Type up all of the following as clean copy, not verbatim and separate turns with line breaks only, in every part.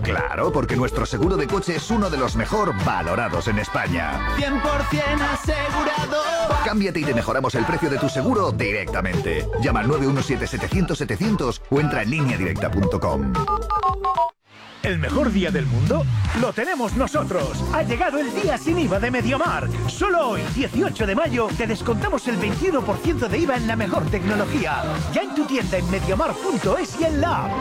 Claro, porque nuestro seguro de coche es uno de los mejor valorados en España.
100% asegurado.
Cámbiate y te mejoramos el precio de tu seguro directamente. Llama al 917-700-700 o entra en lineadirecta.com.
¿El mejor día del mundo? ¡Lo tenemos nosotros! Ha llegado el día sin IVA de MediaMarkt. Solo hoy, 18 de mayo, te descontamos el 21% de IVA en la mejor tecnología. Ya en tu tienda en MediaMarkt.es y en la app.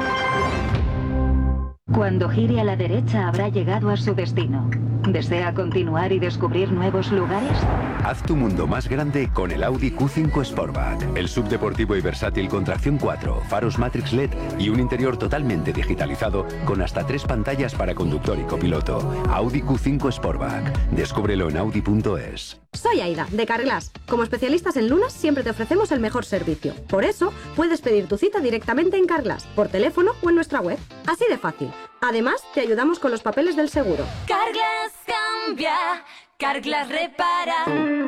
Cuando gire a la derecha habrá llegado a su destino. ¿Desea continuar y descubrir nuevos lugares?
Haz tu mundo más grande con el Audi Q5 Sportback. El subdeportivo y versátil con tracción 4, faros Matrix LED y un interior totalmente digitalizado con hasta 3 pantallas para conductor y copiloto. Audi Q5 Sportback. Descúbrelo en Audi.es.
Soy Aida, de Carglass. Como especialistas en lunas siempre te ofrecemos el mejor servicio. Por eso, puedes pedir tu cita directamente en Carglass, por teléfono o en nuestra web. Así de fácil. Además, te ayudamos con los papeles del seguro.
Carglass cambia, Carglass repara.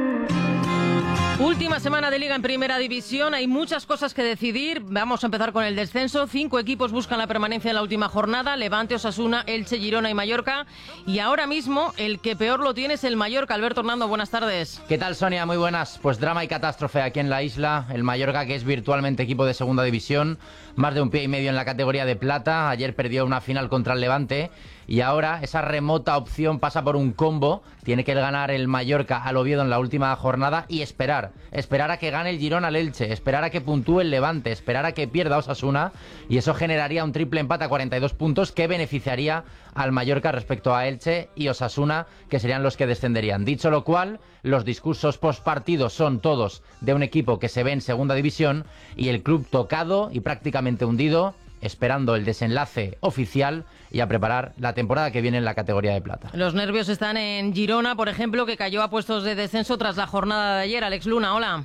Última semana de Liga en Primera División, hay muchas cosas que decidir. Vamos a empezar con el descenso. 5 equipos buscan la permanencia en la última jornada: Levante, Osasuna, Elche, Girona y Mallorca. Y ahora mismo el que peor lo tiene es el Mallorca. Alberto Hernando, buenas tardes.
¿Qué tal, Sonia? Muy buenas. Pues drama y catástrofe aquí en la isla. El Mallorca, que es virtualmente equipo de Segunda División, más de un pie y medio en la categoría de plata. Ayer perdió una final contra el Levante. Y ahora esa remota opción pasa por un combo. Tiene que ganar el Mallorca al Oviedo en la última jornada y esperar a que gane el Girona al Elche, esperar a que puntúe el Levante, esperar a que pierda Osasuna, y eso generaría un triple empate a 42 puntos que beneficiaría al Mallorca respecto a Elche y Osasuna, que serían los que descenderían. Dicho lo cual, los discursos postpartido son todos de un equipo que se ve en Segunda División y el club tocado y prácticamente hundido, esperando el desenlace oficial y a preparar la temporada que viene en la categoría de plata.
Los nervios están en Girona, por ejemplo, que cayó a puestos de descenso tras la jornada de ayer. Alex Luna, hola.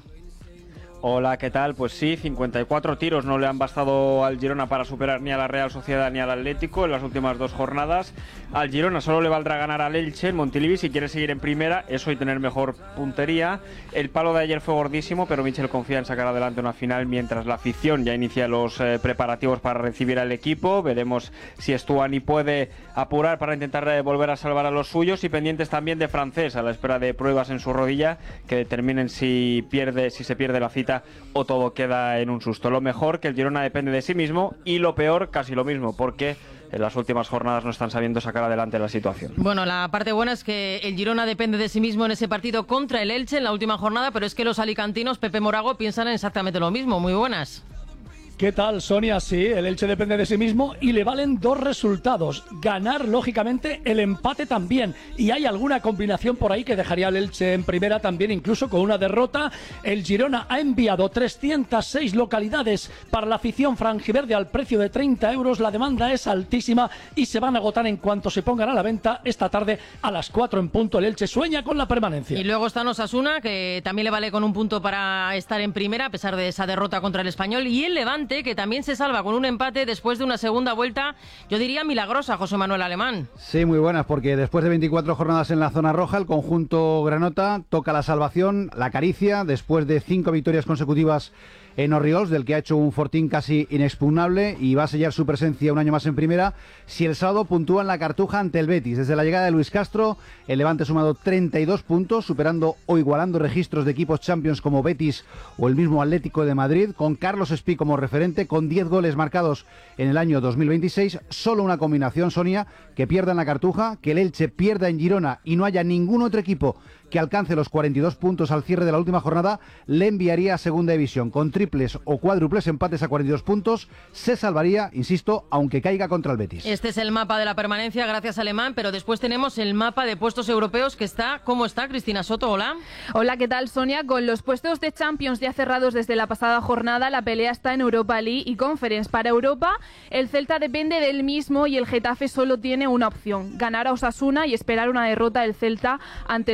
Hola, ¿qué tal? Pues sí, 54 tiros no le han bastado al Girona para superar ni a la Real Sociedad ni al Atlético en las últimas 2 jornadas. Al Girona solo le valdrá ganar al Elche en Montilivi si quiere seguir en primera, eso y tener mejor puntería. El palo de ayer fue gordísimo, pero Michel confía en sacar adelante una final mientras la afición ya inicia los preparativos para recibir al equipo. Veremos si Stuani puede apurar para intentar volver a salvar a los suyos, y pendientes también de Francés a la espera de pruebas en su rodilla que determinen si se pierde la cita o todo queda en un susto. Lo mejor, que el Girona depende de sí mismo, y lo peor, casi lo mismo, porque en las últimas jornadas no están sabiendo sacar adelante la situación.
Bueno, la parte buena es que el Girona depende de sí mismo en ese partido contra el Elche en la última jornada, pero es que los alicantinos, Pepe Morago, piensan exactamente lo mismo. Muy buenas.
¿Qué tal, Sonia? Sí, el Elche depende de sí mismo y le valen 2 resultados. Ganar, lógicamente, el empate también. Y hay alguna combinación por ahí que dejaría al Elche en primera también, incluso con una derrota. El Girona ha enviado 306 localidades para la afición franjiverde al precio de 30 euros. La demanda es altísima y se van a agotar en cuanto se pongan a la venta esta tarde a las 4 en punto. El Elche sueña con la permanencia.
Y luego está Osasuna, que también le vale con un punto para estar en primera, a pesar de esa derrota contra el Español. Y el Levante, que también se salva con un empate después de una segunda vuelta, yo diría milagrosa, José Manuel Alemán.
Sí, muy buenas, porque después de 24 jornadas en la zona roja, el conjunto granota toca la salvación, la acaricia, después de 5 victorias consecutivas en Orriols, del que ha hecho un fortín casi inexpugnable, y va a sellar su presencia un año más en primera si el sábado puntúa en la Cartuja ante el Betis. Desde la llegada de Luis Castro, el Levante ha sumado 32 puntos, superando o igualando registros de equipos Champions como Betis o el mismo Atlético de Madrid, con Carlos Espí como referente, con 10 goles marcados en el año 2026. Solo una combinación, Sonia: que pierda en la Cartuja, que el Elche pierda en Girona y no haya ningún otro equipo que alcance los 42 puntos al cierre de la última jornada, le enviaría a Segunda División. Con triples o cuádruples empates a 42 puntos, se salvaría, insisto, aunque caiga contra el Betis.
Este es el mapa de la permanencia, gracias Alemán, pero después tenemos el mapa de puestos europeos que está, ¿cómo está? Cristina Soto, hola.
Hola, ¿qué tal, Sonia? Con los puestos de Champions ya cerrados desde la pasada jornada, la pelea está en Europa League y Conference. Para Europa, el Celta depende del mismo y el Getafe solo tiene una opción: ganar a Osasuna y esperar una derrota del Celta ante el Sevilla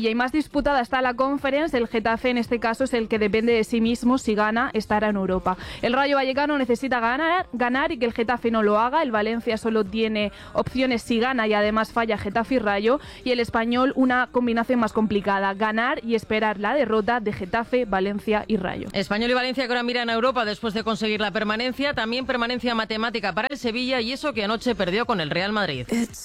Sevilla y más disputada está la Conference. El Getafe en este caso es el que depende de sí mismo. Si gana, estará en Europa. El Rayo Vallecano necesita ganar y que el Getafe no lo haga. El Valencia solo tiene opciones si gana y además falla Getafe y Rayo. Y el Español una combinación más complicada, ganar y esperar la derrota de Getafe, Valencia y Rayo.
Español y Valencia que ahora miran a Europa después de conseguir la permanencia. También permanencia matemática para el Sevilla y eso que anoche perdió con el Real Madrid.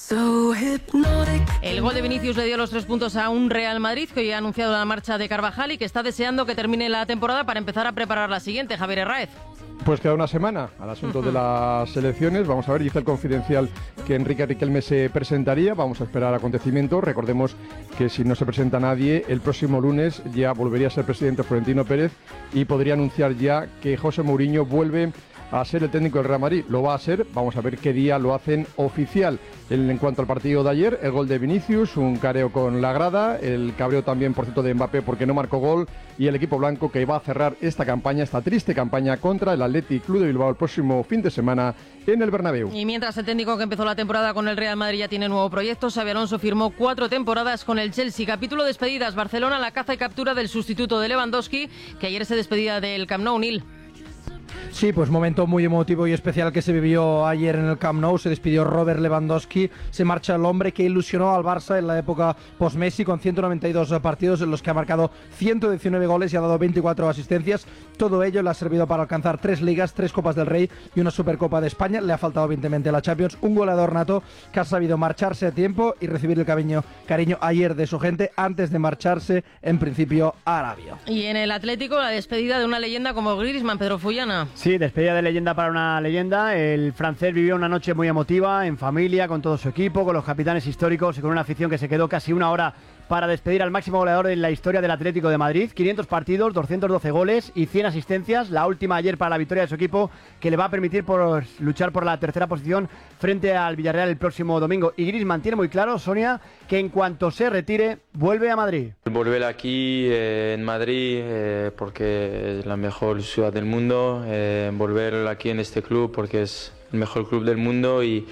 El gol de Vinicius le dio los 3 puntos a un Real Madrid que hoy ha anunciado la marcha de Carvajal y que está deseando que termine la temporada para empezar a preparar la siguiente. Javier Herráez.
Pues queda una semana al asunto de las elecciones. Vamos a ver, dice el Confidencial que Enrique Riquelme se presentaría. Vamos a esperar acontecimientos. Recordemos que si no se presenta nadie, el próximo lunes ya volvería a ser presidente Florentino Pérez y podría anunciar ya que José Mourinho vuelve a ser el técnico del Real Madrid. Lo va a ser, vamos a ver qué día lo hacen oficial. En cuanto al partido de ayer, el gol de Vinicius, un careo con la grada, el cabreo también, por cierto, de Mbappé porque no marcó gol, y el equipo blanco que va a cerrar esta campaña, esta triste campaña contra el Athletic Club de Bilbao el próximo fin de semana en el Bernabéu.
Y mientras el técnico que empezó la temporada con el Real Madrid ya tiene nuevo proyecto, Xabi Alonso firmó 4 temporadas con el Chelsea. Capítulo despedidas, Barcelona, la caza y captura del sustituto de Lewandowski, que ayer se despedía del Camp Nou. Nil.
Sí, pues momento muy emotivo y especial que se vivió ayer en el Camp Nou. Se despidió Robert Lewandowski, se marcha el hombre que ilusionó al Barça en la época post-Messi con 192 partidos en los que ha marcado 119 goles y ha dado 24 asistencias. Todo ello le ha servido para alcanzar 3 ligas, 3 Copas del Rey y una Supercopa de España. Le ha faltado evidentemente la Champions. Un goleador nato que ha sabido marcharse a tiempo y recibir el cariño ayer de su gente antes de marcharse en principio a Arabia.
Y en el Atlético la despedida de una leyenda como Griezmann, Pedro Fullana.
Sí, despedida de leyenda para una leyenda. El francés vivió una noche muy emotiva, en familia, con todo su equipo, con los capitanes históricos y con una afición que se quedó casi una hora para despedir al máximo goleador en la historia del Atlético de Madrid. 500 partidos, 212 goles y 100 asistencias. La última ayer para la victoria de su equipo, que le va a permitir luchar por la tercera posición frente al Villarreal el próximo domingo. Y Griezmann tiene muy claro, Sonia, que en cuanto se retire, vuelve a Madrid.
Volver aquí en Madrid porque es la mejor ciudad del mundo. Volver aquí en este club porque es el mejor club del mundo y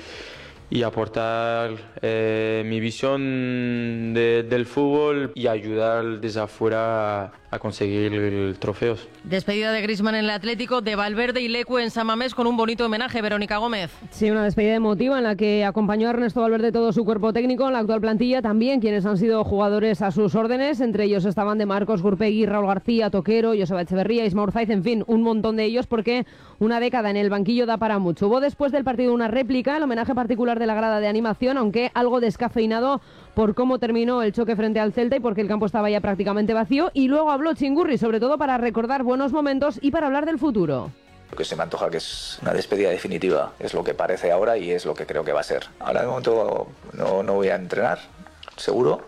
aportar mi visión del fútbol y ayudar desde afuera a conseguir trofeos.
Despedida de Griezmann en el Atlético, de Valverde y Leque en San Mamés con un bonito homenaje. Verónica Gómez.
Sí, una despedida emotiva en la que acompañó a Ernesto Valverde todo su cuerpo técnico, en la actual plantilla también quienes han sido jugadores a sus órdenes, entre ellos estaban de Marcos, Gurpegui, Raúl García, Toquero, Joseba Echeverría, Isma Urzaiz, en fin, un montón de ellos porque una década en el banquillo da para mucho. Hubo después del partido una réplica, el homenaje particular de la grada de animación, aunque algo descafeinado por cómo terminó el choque frente al Celta y porque el campo estaba ya prácticamente vacío, y luego habló Chingurri, sobre todo para recordar buenos momentos y para hablar del futuro.
Lo que se me antoja que es una despedida definitiva, es lo que parece ahora y es lo que creo que va a ser. Ahora de momento no voy a entrenar, seguro,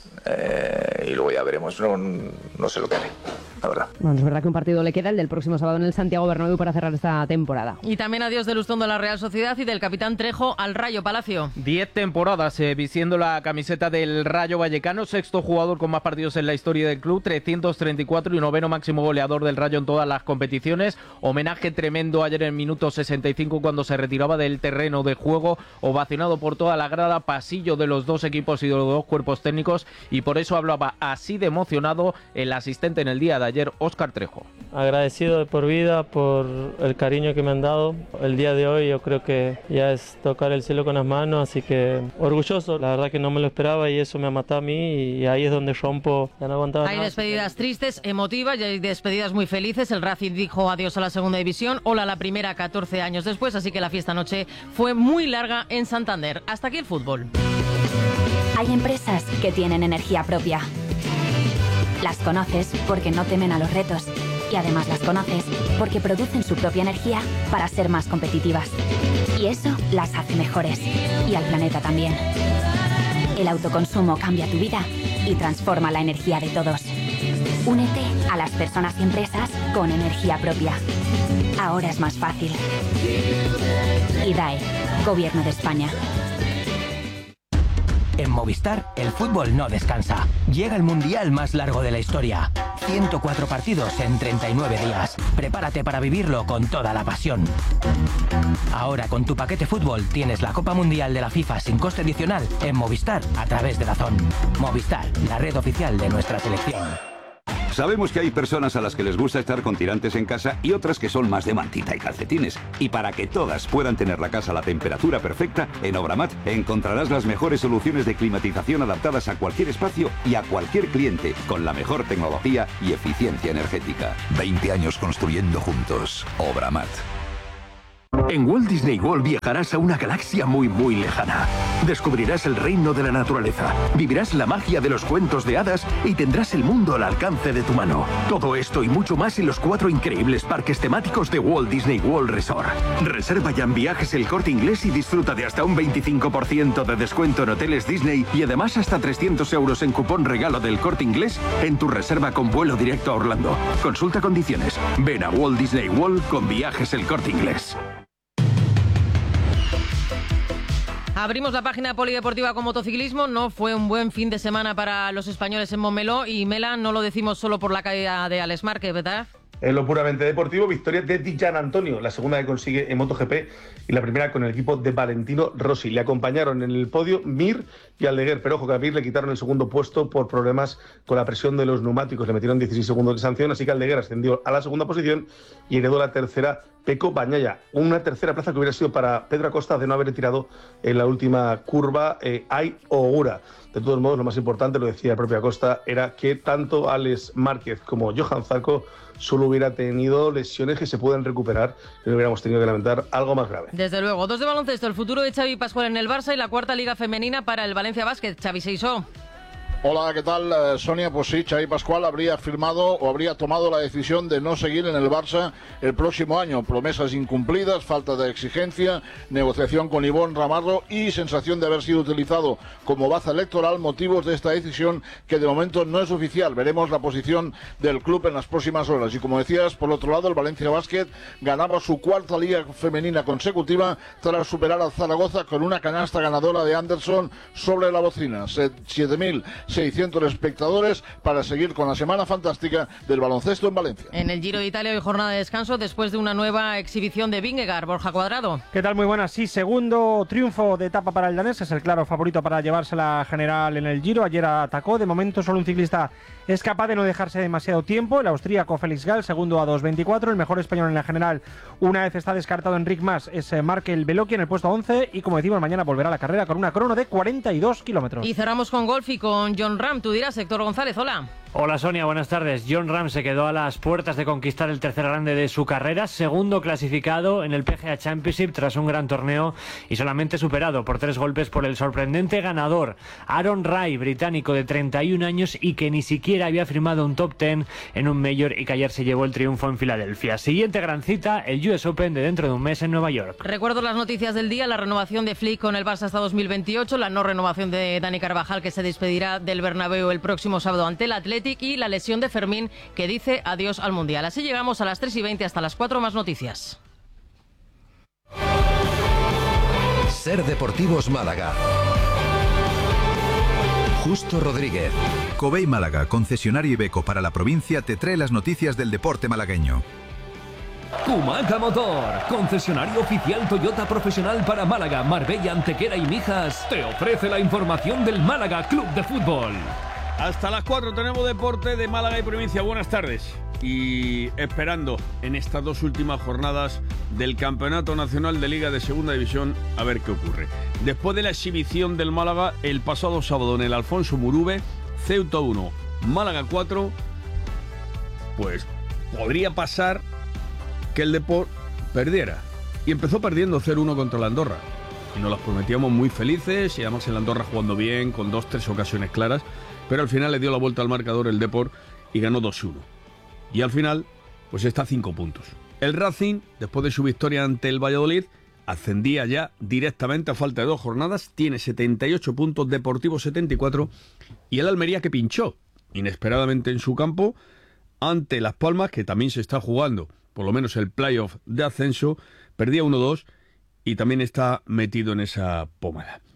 y luego ya veremos, no sé lo que haré, la verdad.
Bueno, es verdad que un partido le queda, el del próximo sábado en el Santiago Bernabéu, para cerrar esta temporada.
Y también adiós de Lustondo a la Real Sociedad y del capitán Trejo al Rayo Palacio.
10 temporadas vistiendo la camiseta del Rayo Vallecano, sexto jugador con más partidos en la historia del club, 334 y noveno máximo goleador del Rayo en todas las competiciones. Homenaje tremendo ayer en minuto 65 cuando se retiraba del terreno de juego, ovacionado por toda la grada, pasillo de los dos equipos y de los dos cuerpos técnicos, y por eso hablaba así de emocionado el asistente en el día de ayer, Óscar Trejo.
Agradecido de por vida por el cariño que me han dado. El día de hoy yo creo que ya es tocar el cielo con las manos, así que orgulloso, la verdad que no me lo esperaba y eso me ha matado a mí y ahí es donde rompo, ya no aguantaba
Hay
más.
despedidas tristes, emotivas y hay despedidas muy felices. El Racing dijo adiós a la segunda división, hola a la primera 14 años después, así que la fiesta anoche fue muy larga en Santander. Hasta aquí el fútbol.
Hay empresas que tienen energía propia. Las conoces porque no temen a los retos y además las conoces porque producen su propia energía para ser más competitivas. Y eso las hace mejores y al planeta también. El autoconsumo cambia tu vida y transforma la energía de todos. Únete a las personas y empresas con energía propia. Ahora es más fácil. IDAE, Gobierno de España.
En Movistar, el fútbol no descansa. Llega el mundial más largo de la historia. 104 partidos en 39 días. Prepárate para vivirlo con toda la pasión. Ahora con tu paquete fútbol tienes la Copa Mundial de la FIFA sin coste adicional en Movistar a través de DAZN. Movistar, la red oficial de nuestra selección.
Sabemos que hay personas a las que les gusta estar con tirantes en casa y otras que son más de mantita y calcetines. Y para que todas puedan tener la casa a la temperatura perfecta, en Obramat encontrarás las mejores soluciones de climatización adaptadas a cualquier espacio y a cualquier cliente, con la mejor tecnología y eficiencia energética. 20 años construyendo juntos. Obramat.
En Walt Disney World viajarás a una galaxia muy lejana. Descubrirás el reino de la naturaleza, vivirás la magia de los cuentos de hadas y tendrás el mundo al alcance de tu mano. Todo esto y mucho más en los 4 increíbles parques temáticos de Walt Disney World Resort. Reserva ya en Viajes El Corte Inglés y disfruta de hasta un 25% de descuento en hoteles Disney y además hasta 300 euros en cupón regalo del Corte Inglés en tu reserva con vuelo directo a Orlando. Consulta condiciones. Ven a Walt Disney World con Viajes El Corte Inglés.
Abrimos la página polideportiva con motociclismo. No fue un buen fin de semana para los españoles en Montmeló y Mela, no lo decimos solo por la caída de Alex Márquez, ¿verdad?
En lo puramente deportivo, victoria de Di Gianantonio, la segunda que consigue en MotoGP y la primera con el equipo de Valentino Rossi. Le acompañaron en el podio Mir y Aldeguer, pero ojo que a Mir le quitaron el segundo puesto por problemas con la presión de los neumáticos. Le metieron 16 segundos de sanción, así que Aldeguer ascendió a la segunda posición y heredó la tercera Pecco Bagnaia. Una tercera plaza que hubiera sido para Pedro Acosta de no haber tirado en la última curva Ai Ogura. De todos modos, lo más importante, lo decía el propio Acosta, era que tanto Alex Márquez como Johan Zarco solo hubiera tenido lesiones que se pueden recuperar y no hubiéramos tenido que lamentar algo más grave.
Desde luego. 2 de baloncesto, el futuro de Xavi Pascual en el Barça y la 4ª Liga Femenina para el Valencia Basket. Xavi Seisó.
Hola, ¿qué tal, Sonia? Pues sí, Xavi Pascual habría firmado o habría tomado la decisión de no seguir en el Barça el próximo año. Promesas incumplidas, falta de exigencia, negociación con Ivonne Ramarro y sensación de haber sido utilizado como baza electoral, motivos de esta decisión que de momento no es oficial. Veremos la posición del club en las próximas horas. Y como decías, por otro lado, el Valencia Basket ganaba su 4ª Liga Femenina consecutiva tras superar al Zaragoza con una canasta ganadora de Anderson sobre la bocina. 7.600 espectadores para seguir con la semana fantástica del baloncesto en Valencia.
En el Giro de Italia hoy jornada de descanso después de una nueva exhibición de Vingegaard. Borja Cuadrado.
¿Qué tal? Muy buenas. Sí, segundo triunfo de etapa para el danés. Es el claro favorito para llevarse la general en el Giro. Ayer atacó. De momento solo un ciclista es capaz de no dejarse demasiado tiempo. El austríaco Félix Gall, segundo a 2.24. El mejor español en la general, una vez está descartado Enric Mas, es Markel Beloki en el puesto 11. Y como decimos, mañana volverá a la carrera con una crono de 42 kilómetros.
Y cerramos con golf y con Jon Rahm. Tú dirás, Héctor González, hola.
Hola Sonia, buenas tardes. Jon Rahm se quedó a las puertas de conquistar el tercer grande de su carrera, segundo clasificado en el PGA Championship tras un gran torneo y solamente superado por 3 golpes por el sorprendente ganador Aaron Rai, británico de 31 años y que ni siquiera había firmado un top 10 en un Major y que ayer se llevó el triunfo en Filadelfia. Siguiente gran cita, el US Open de dentro de un mes en Nueva York.
Recuerdo las noticias del día, la renovación de Flick con el Barça hasta 2028, la no renovación de Dani Carvajal que se despedirá del Bernabéu el próximo sábado ante el Athletic y la lesión de Fermín que dice adiós al Mundial. Así llegamos a las 3:20 hasta las 4 más noticias.
Ser Deportivos Málaga. Justo Rodríguez.
Covey Málaga, concesionario Iveco para la provincia, te trae las noticias del deporte malagueño.
Kumaca Motor, concesionario oficial Toyota profesional para Málaga, Marbella, Antequera y Mijas, te ofrece la información del Málaga Club de Fútbol.
Hasta las 4 tenemos deporte de Málaga y provincia. Buenas tardes. Y esperando en estas 2 últimas jornadas del Campeonato Nacional de Liga de Segunda División a ver qué ocurre. Después de la exhibición del Málaga el pasado sábado en el Alfonso Murube, Ceuta 1, Málaga 4, pues podría pasar que el Depor perdiera. Y empezó perdiendo 0-1 contra la Andorra. Y nos las prometíamos muy felices y además en la Andorra jugando bien, con 2-3 ocasiones claras. Pero al final le dio la vuelta al marcador el Depor y ganó 2-1. Y al final, pues está a 5 puntos. El Racing, después de su victoria ante el Valladolid, ascendía ya directamente a falta de 2 jornadas, tiene 78 puntos, Deportivo 74, y el Almería que pinchó inesperadamente en su campo ante Las Palmas, que también se está jugando, por lo menos el playoff de ascenso, perdía 1-2 y también está metido en esa pómada.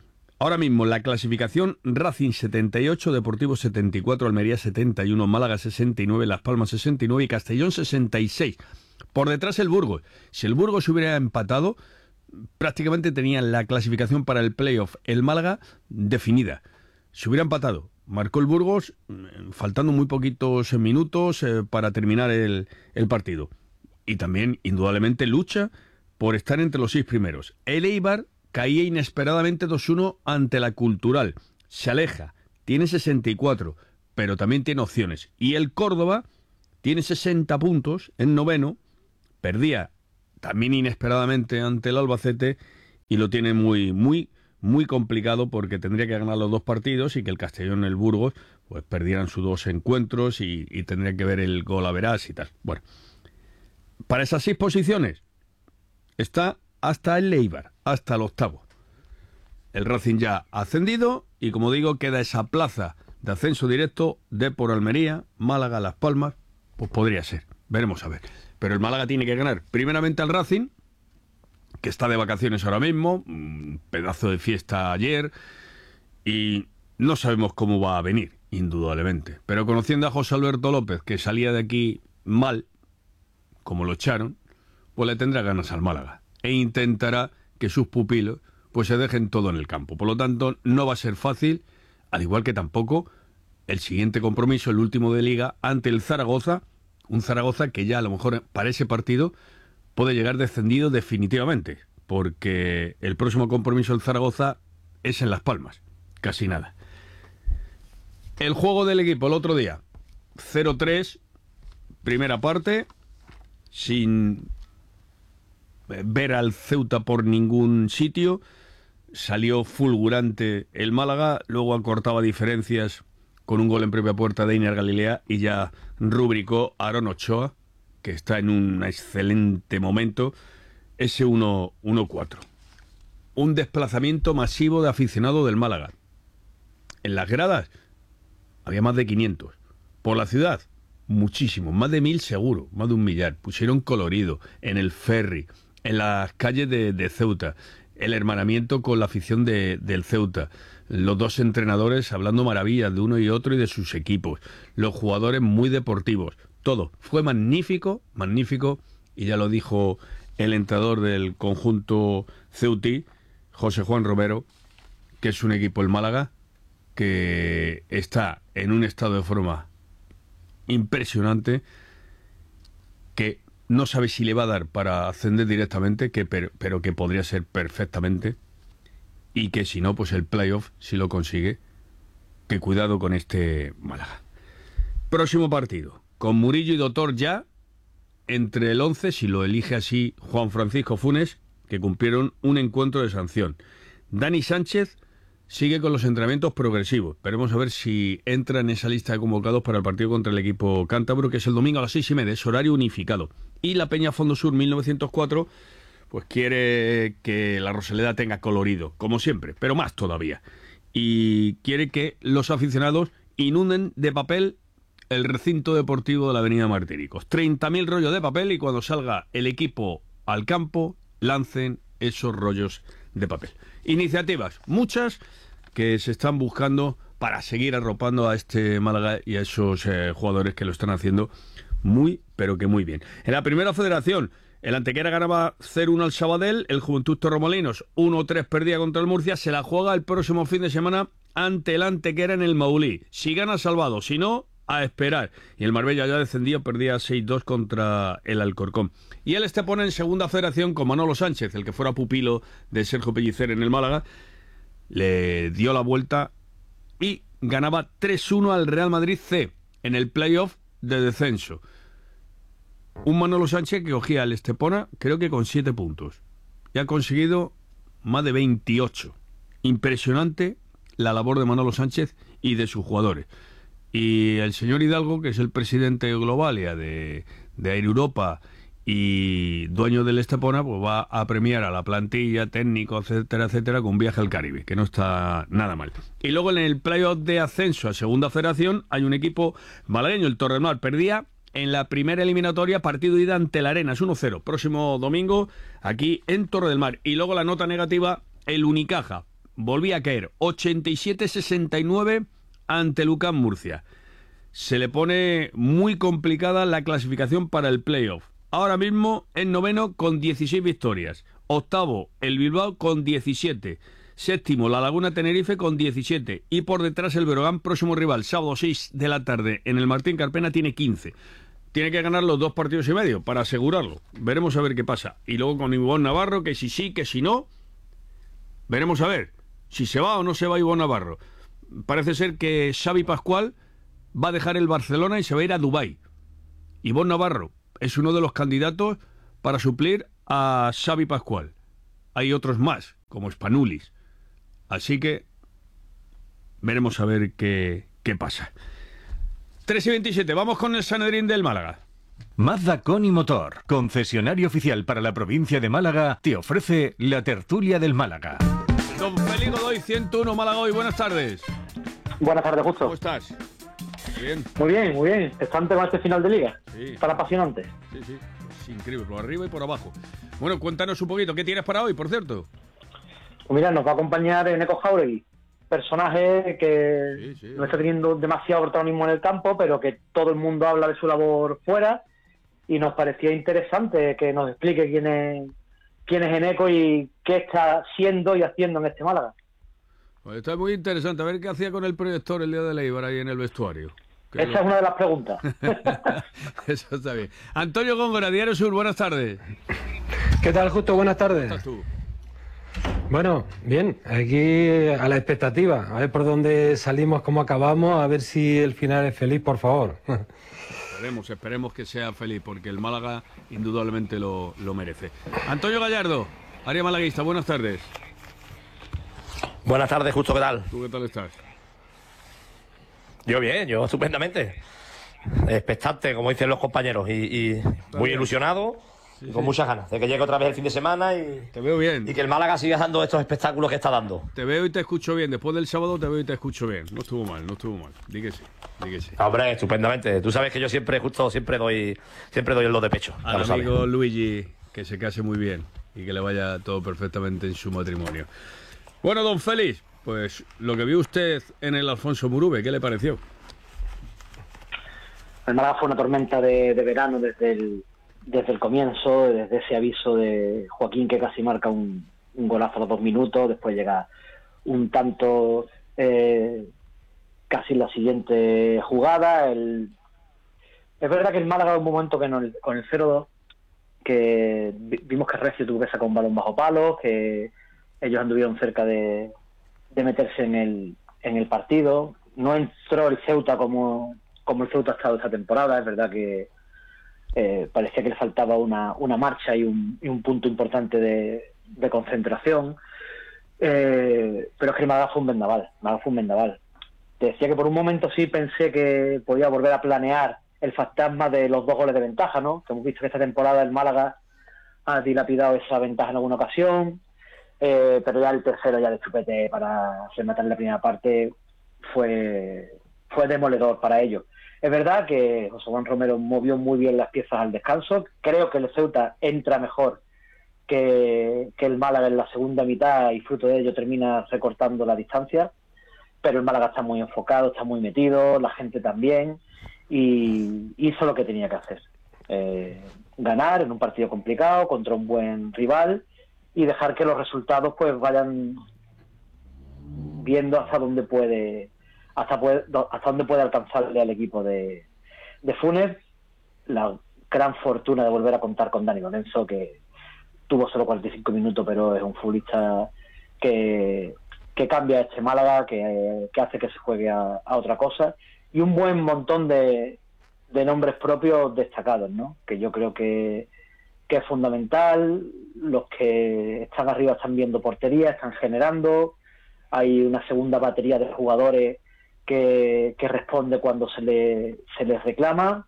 Ahora mismo la clasificación: Racing 78, Deportivo 74, Almería 71, Málaga 69, Las Palmas 69 y Castellón 66. Por detrás el Burgos. Si el Burgos hubiera empatado, prácticamente tenían la clasificación para el playoff, el Málaga, definida. Si hubiera empatado, marcó el Burgos, faltando muy poquitos minutos para terminar el partido. Y también, indudablemente, lucha por estar entre los 6 primeros. El Eibar caía inesperadamente 2-1 ante la Cultural. Se aleja, tiene 64, pero también tiene opciones. Y el Córdoba tiene 60 puntos en noveno, perdía también inesperadamente ante el Albacete y lo tiene muy complicado porque tendría que ganar los 2 partidos y que el Castellón y el Burgos pues perdieran sus 2 encuentros y tendría que ver el gol a verás y tal. Bueno, para esas 6 posiciones está hasta el Eibar, hasta el octavo. El Racing ya ha ascendido y, como digo, queda esa plaza de ascenso directo de por Almería, Málaga, Las Palmas, pues podría ser. Veremos a ver. Pero el Málaga tiene que ganar primeramente al Racing, que está de vacaciones ahora mismo, un pedazo de fiesta ayer, y no sabemos cómo va a venir, indudablemente. Pero conociendo a José Alberto López, que salía de aquí mal, como lo echaron, pues le tendrá ganas al Málaga e intentará que sus pupilos pues se dejen todo en el campo. Por lo tanto, no va a ser fácil, al igual que tampoco el siguiente compromiso, el último de Liga, ante el Zaragoza, un Zaragoza que ya a lo mejor para ese partido puede llegar descendido definitivamente, porque el próximo compromiso del Zaragoza es en Las Palmas, casi nada. El juego del equipo el otro día, 0-3, primera parte, sin ver al Ceuta por ningún sitio, salió fulgurante el Málaga, luego acortaba diferencias con un gol en propia puerta de Iner Galilea y ya rubricó Aaron Ochoa, que está en un excelente momento, ese 1-4. Un desplazamiento masivo de aficionados del Málaga. En las gradas había más de 500. Por la ciudad, muchísimos, más de 1000 seguro, más de 1 millar. Pusieron colorido en el ferry, en las calles de Ceuta, el hermanamiento con la afición del Ceuta, los 2 entrenadores hablando maravillas de uno y otro y de sus equipos, los jugadores muy deportivos, todo. Fue magnífico, magnífico, y ya lo dijo el entrenador del conjunto ceutí, José Juan Romero, que es un equipo, el Málaga, que está en un estado de forma impresionante, que no sabe si le va a dar para ascender directamente, pero que podría ser perfectamente, y que si no, pues el playoff, si lo consigue, que cuidado con este Málaga. Próximo partido, con Murillo y Doctor ya entre el 11, si lo elige así Juan Francisco Funes, que cumplieron un encuentro de sanción. Dani Sánchez sigue con los entrenamientos progresivos. Veremos a ver si entra en esa lista de convocados para el partido contra el equipo cántabro, que es el domingo a las 6:30, es horario unificado. Y la Peña Fondo Sur 1904 pues quiere que la Rosaleda tenga colorido, como siempre, pero más todavía. Y quiere que los aficionados inunden de papel el recinto deportivo de la Avenida Martíricos. 30.000 rollos de papel, y cuando salga el equipo al campo, lancen esos rollos de papel. Iniciativas, muchas, que se están buscando para seguir arropando a este Málaga y a esos jugadores que lo están haciendo muy, pero que muy bien. En la primera federación, el Antequera ganaba 0-1 al Sabadell, el Juventud Torremolinos 1-3 perdía contra el Murcia, se la juega el próximo fin de semana ante el Antequera en el Maulí. Si gana, salvado, si no, a esperar. Y el Marbella ya descendido, perdía 6-2 contra el Alcorcón. Y el Estepona en segunda federación con Manolo Sánchez, el que fuera pupilo de Sergio Pellicer en el Málaga, le dio la vuelta y ganaba 3-1 al Real Madrid C en el playoff de descenso. Un Manolo Sánchez que cogía al Estepona, creo que con 7 puntos. Y ha conseguido más de 28. Impresionante la labor de Manolo Sánchez y de sus jugadores. Y el señor Hidalgo, que es el presidente de Globalia de Air Europa y dueño del Estepona, pues va a premiar a la plantilla, técnico, etcétera, etcétera, con un viaje al Caribe, que no está nada mal. Y luego en el playoff de ascenso a segunda federación hay un equipo malagueño, el Torrenor, perdía en la primera eliminatoria, partido de ida ante el Arenas, 1-0, próximo domingo, aquí en Torre del Mar. Y luego la nota negativa, el Unicaja, volvía a caer 87-69 ante el UCAM Murcia. Se le pone muy complicada la clasificación para el playoff. Ahora mismo es noveno con 16 victorias. Octavo, el Bilbao con 17. Séptimo, la Laguna Tenerife con 17. Y por detrás el Breogán, próximo rival, sábado 6 de la tarde en el Martín Carpena, tiene 15. Tiene que ganar los 2 partidos y medio para asegurarlo. Veremos a ver qué pasa. Y luego con Ivonne Navarro, que si sí, que si no. Veremos a ver si se va o no se va Ivonne Navarro. Parece ser que Xavi Pascual va a dejar el Barcelona y se va a ir a Dubái. Ivonne Navarro es uno de los candidatos para suplir a Xavi Pascual. Hay otros más, como Spanulis. Así que veremos a ver qué pasa. 3:27, vamos con el Sanedrín del Málaga.
Mazda Con y Motor, concesionario oficial para la provincia de Málaga, te ofrece la tertulia del Málaga.
Don Félix Godoy, 101 Málaga hoy, buenas tardes.
Buenas tardes, Justo.
¿Cómo estás? Bien.
Muy bien, muy bien. Expectante con este final de liga.
Sí.
Tan apasionante.
Sí, sí. Es increíble, por arriba y por abajo. Bueno, cuéntanos un poquito, ¿qué tienes para hoy, por cierto?
Pues mira, nos va a acompañar Eneco Jauregui, personaje que no está teniendo demasiado protagonismo en el campo, pero que todo el mundo habla de su labor fuera, y nos parecía interesante que nos explique quién es Eneco y qué está siendo y haciendo en este Málaga.
Pues está muy interesante, a ver qué hacía con el proyector el día de Eibar ahí en el vestuario.
Esa es una de las preguntas.
Eso está bien. Antonio Góngora, Diario Sur, buenas tardes.
¿Qué tal, Justo? Buenas tardes.
¿Cómo estás tú?
Bueno, bien, aquí a la expectativa, a ver por dónde salimos, cómo acabamos, a ver si el final es feliz, por favor.
Esperemos que sea feliz, porque el Málaga indudablemente lo merece. Antonio Gallardo, área malaguista, buenas tardes.
Buenas tardes, Justo, ¿qué tal?
¿Tú qué tal estás?
Yo bien, yo estupendamente. Expectante, como dicen los compañeros, y muy ilusionado. Sí, con muchas ganas de que llegue otra vez el fin de semana y
te veo bien.
Y que el Málaga siga dando estos espectáculos que está dando.
Te veo y te escucho bien. Después del sábado te veo y te escucho bien. No estuvo mal. Di que sí.
Hombre, estupendamente. Tú sabes que yo siempre doy el lo de pecho.
Al amigo Luigi, que se case muy bien y que le vaya todo perfectamente en su matrimonio. Bueno, don Félix, pues lo que vio usted en el Alfonso Murube, ¿qué le pareció?
El Málaga fue una tormenta de verano desde el comienzo, desde ese aviso de Joaquín que casi marca un golazo a los 2 minutos, después llega un tanto casi en la siguiente jugada. Es verdad que el Málaga en un momento que con el 0-2 que vimos que Recio tuvo que sacar un balón bajo palos, que ellos anduvieron cerca de meterse en el partido. No entró el Ceuta como el Ceuta ha estado esta temporada. Es verdad que parecía que le faltaba una marcha y un punto importante de concentración, pero es que el Málaga fue un vendaval. Te decía que por un momento sí pensé que podía volver a planear el fantasma de los 2 goles de ventaja, ¿no? Que hemos visto que esta temporada el Málaga ha dilapidado esa ventaja en alguna ocasión, pero ya el tercero ya de chupete para rematar en la primera parte fue demoledor para ellos. Es verdad que José Juan Romero movió muy bien las piezas al descanso. Creo que el Ceuta entra mejor que el Málaga en la segunda mitad y fruto de ello termina recortando la distancia. Pero el Málaga está muy enfocado, está muy metido, la gente también, y hizo lo que tenía que hacer. Ganar en un partido complicado contra un buen rival y dejar que los resultados pues vayan viendo hasta dónde puede alcanzarle al equipo de Funes. La gran fortuna de volver a contar con Dani Lorenzo, que tuvo solo 45 minutos, pero es un futbolista que cambia este Málaga, que hace que se juegue a otra cosa, y un buen montón de nombres propios destacados, ¿no? Que yo creo que es fundamental. Los que están arriba están viendo portería, están generando. Hay una segunda batería de jugadores que responde cuando se les reclama,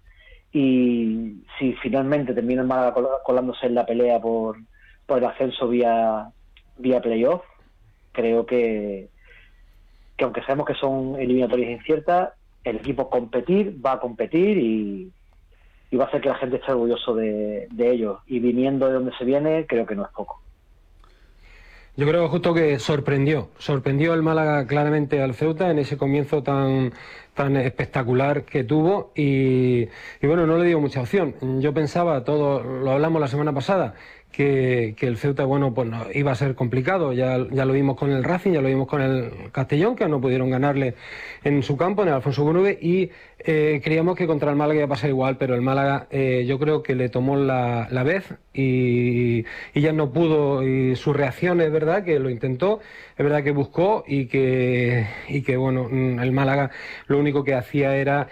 y si finalmente termina el Málaga colándose en la pelea por el ascenso vía playoff, creo que aunque sabemos que son eliminatorias inciertas, el equipo va a competir y va a hacer que la gente esté orgulloso de ellos, y viniendo de donde se viene creo que no es poco.
Yo creo justo que sorprendió el Málaga claramente al Ceuta en ese comienzo tan espectacular que tuvo y bueno, no le dio mucha opción. Yo pensaba, todo lo hablamos la semana pasada, que el Ceuta, bueno, pues no, iba a ser complicado. Ya lo vimos con el Racing, ya lo vimos con el Castellón, que no pudieron ganarle en su campo, en el Alfonso Bonube, y creíamos que contra el Málaga iba a pasar igual, pero el Málaga yo creo que le tomó la vez y ya no pudo, y sus reacciones, es verdad que lo intentó, es verdad que buscó y que bueno, el Málaga lo único que hacía era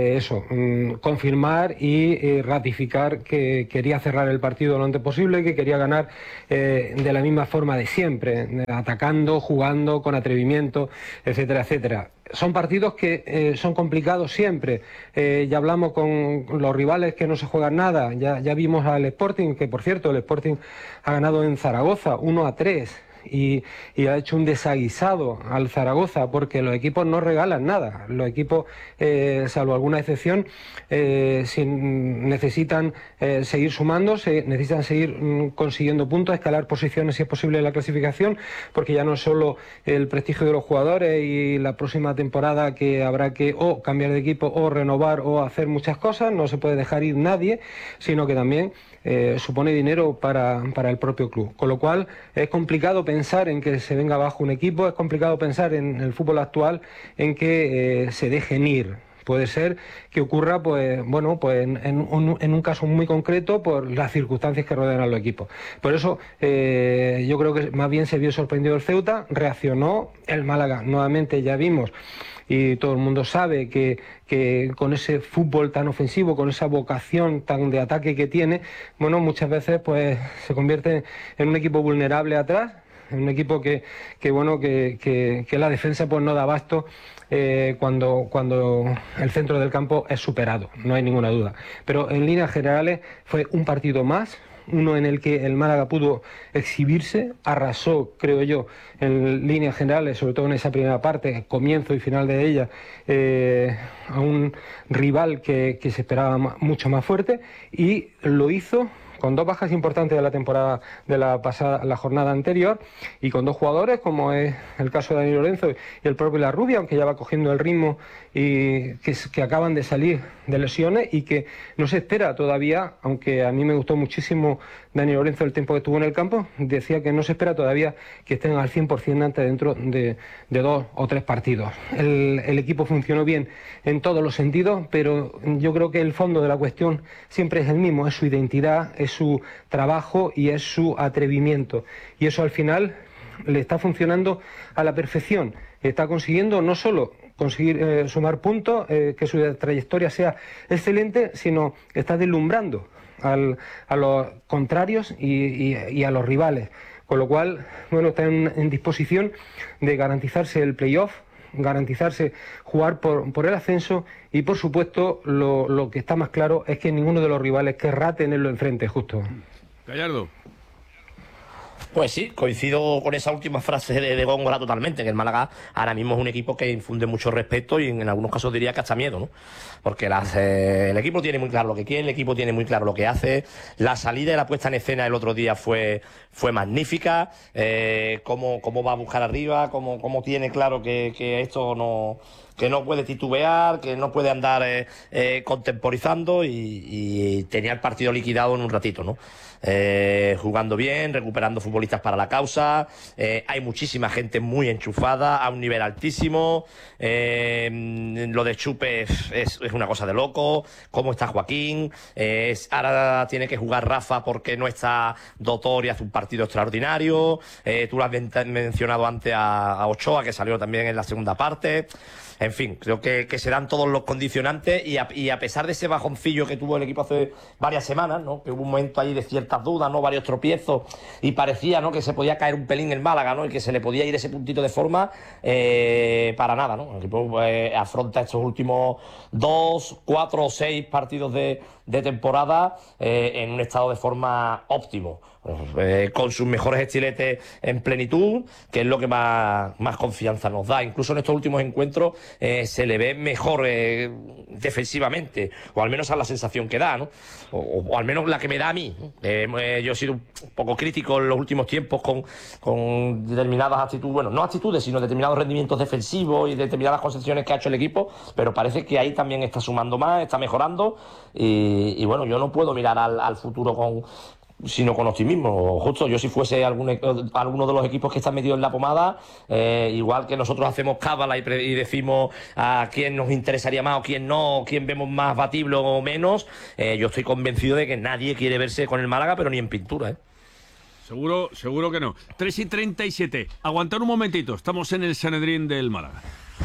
confirmar y ratificar que quería cerrar el partido lo antes posible, que quería ganar de la misma forma de siempre, atacando, jugando, con atrevimiento, etcétera, etcétera. Son partidos que son complicados siempre. Ya hablamos con los rivales que no se juegan nada. Ya vimos al Sporting, que por cierto el Sporting ha ganado en Zaragoza 1-3. Y ha hecho un desaguisado al Zaragoza, porque los equipos no regalan nada. Los equipos, salvo alguna excepción, necesitan seguir sumándose, necesitan seguir consiguiendo puntos, escalar posiciones si es posible en la clasificación, porque ya no es solo el prestigio de los jugadores y la próxima temporada que habrá que o cambiar de equipo o renovar o hacer muchas cosas, no se puede dejar ir nadie, sino que también supone dinero para el propio club. Con lo cual es complicado pensar en que se venga abajo un equipo, es complicado pensar en el fútbol actual en que se dejen ir. Puede ser que ocurra, pues bueno, pues en un caso muy concreto por las circunstancias que rodean a los equipos. Por eso yo creo que más bien se vio sorprendido el Ceuta, reaccionó el Málaga. Nuevamente ya vimos, y todo el mundo sabe que con ese fútbol tan ofensivo, con esa vocación tan de ataque que tiene, bueno, muchas veces pues se convierte en un equipo vulnerable atrás, en un equipo que la defensa pues no da abasto cuando el centro del campo es superado, no hay ninguna duda. Pero en líneas generales fue un partido más, uno en el que el Málaga pudo exhibirse, arrasó, creo yo, en líneas generales, sobre todo en esa primera parte, comienzo y final de ella, a un rival que se esperaba mucho más fuerte, y lo hizo con dos bajas importantes de la temporada de la jornada anterior, y con dos jugadores como es el caso de Dani Lorenzo y el propio Larrubia, aunque ya va cogiendo el ritmo, y que acaban de salir de lesiones y que no se espera todavía, aunque a mí me gustó muchísimo Dani Lorenzo el tiempo que estuvo en el campo, decía que no se espera todavía que estén al 100% antes dentro de 2 o 3 partidos. El equipo funcionó bien en todos los sentidos, pero yo creo que el fondo de la cuestión siempre es el mismo, es su identidad, es su trabajo y es su atrevimiento, y eso al final le está funcionando a la perfección. Está consiguiendo no solo conseguir sumar puntos, que su trayectoria sea excelente, sino está deslumbrando a los contrarios y a los rivales, con lo cual bueno, está en disposición de garantizarse el playoff, garantizarse jugar por el ascenso, y por supuesto lo que está más claro es que ninguno de los rivales querrá tenerlo enfrente, justo.
Gallardo.
Pues sí, coincido con esa última frase de Góngora totalmente, que el Málaga ahora mismo es un equipo que infunde mucho respeto y en algunos casos diría que hasta miedo, ¿no? Porque el equipo tiene muy claro lo que quiere, el equipo tiene muy claro lo que hace, la salida y la puesta en escena el otro día fue magnífica, cómo va a buscar arriba, cómo tiene claro que esto que no puede titubear, que no puede andar contemporizando, y tenía el partido liquidado en un ratito, ¿no? Jugando bien, recuperando futbolistas para la causa, hay muchísima gente muy enchufada a un nivel altísimo, lo de Chupe es una cosa de loco, cómo está Joaquín, ahora tiene que jugar Rafa porque no está Dotor y hace un partido extraordinario, tú lo has mencionado antes a Ochoa, que salió también en la segunda parte. En fin, creo que se dan todos los condicionantes, y a pesar de ese bajoncillo que tuvo el equipo hace varias semanas, ¿no? Que hubo un momento ahí de ciertas dudas, ¿no? Varios tropiezos, y parecía, ¿no? Que se podía caer un pelín el Málaga, ¿no? Y que se le podía ir ese puntito de forma, para nada, ¿no? El equipo afronta estos últimos 2, 4 o 6 partidos de temporada en un estado de forma óptimo. con sus mejores estiletes en plenitud, que es lo que más confianza nos da. Incluso en estos últimos encuentros se le ve mejor defensivamente, o al menos esa es la sensación que da, ¿no? O al menos la que me da a mí. Yo he sido un poco crítico en los últimos tiempos con determinadas actitudes, bueno, no actitudes, sino determinados rendimientos defensivos y determinadas concesiones que ha hecho el equipo, pero parece que ahí también está sumando más, está mejorando, y bueno, yo no puedo mirar al futuro sino con optimismo. Justo, yo si fuese alguno de los equipos que están metidos en la pomada, igual que nosotros hacemos cábala y decimos a quién nos interesaría más o quién no, quién vemos más batible o menos, yo estoy convencido de que nadie quiere verse con el Málaga, pero ni en pintura,
Seguro que no. 3:37. Aguantar un momentito. Estamos en el Sanedrín del Málaga.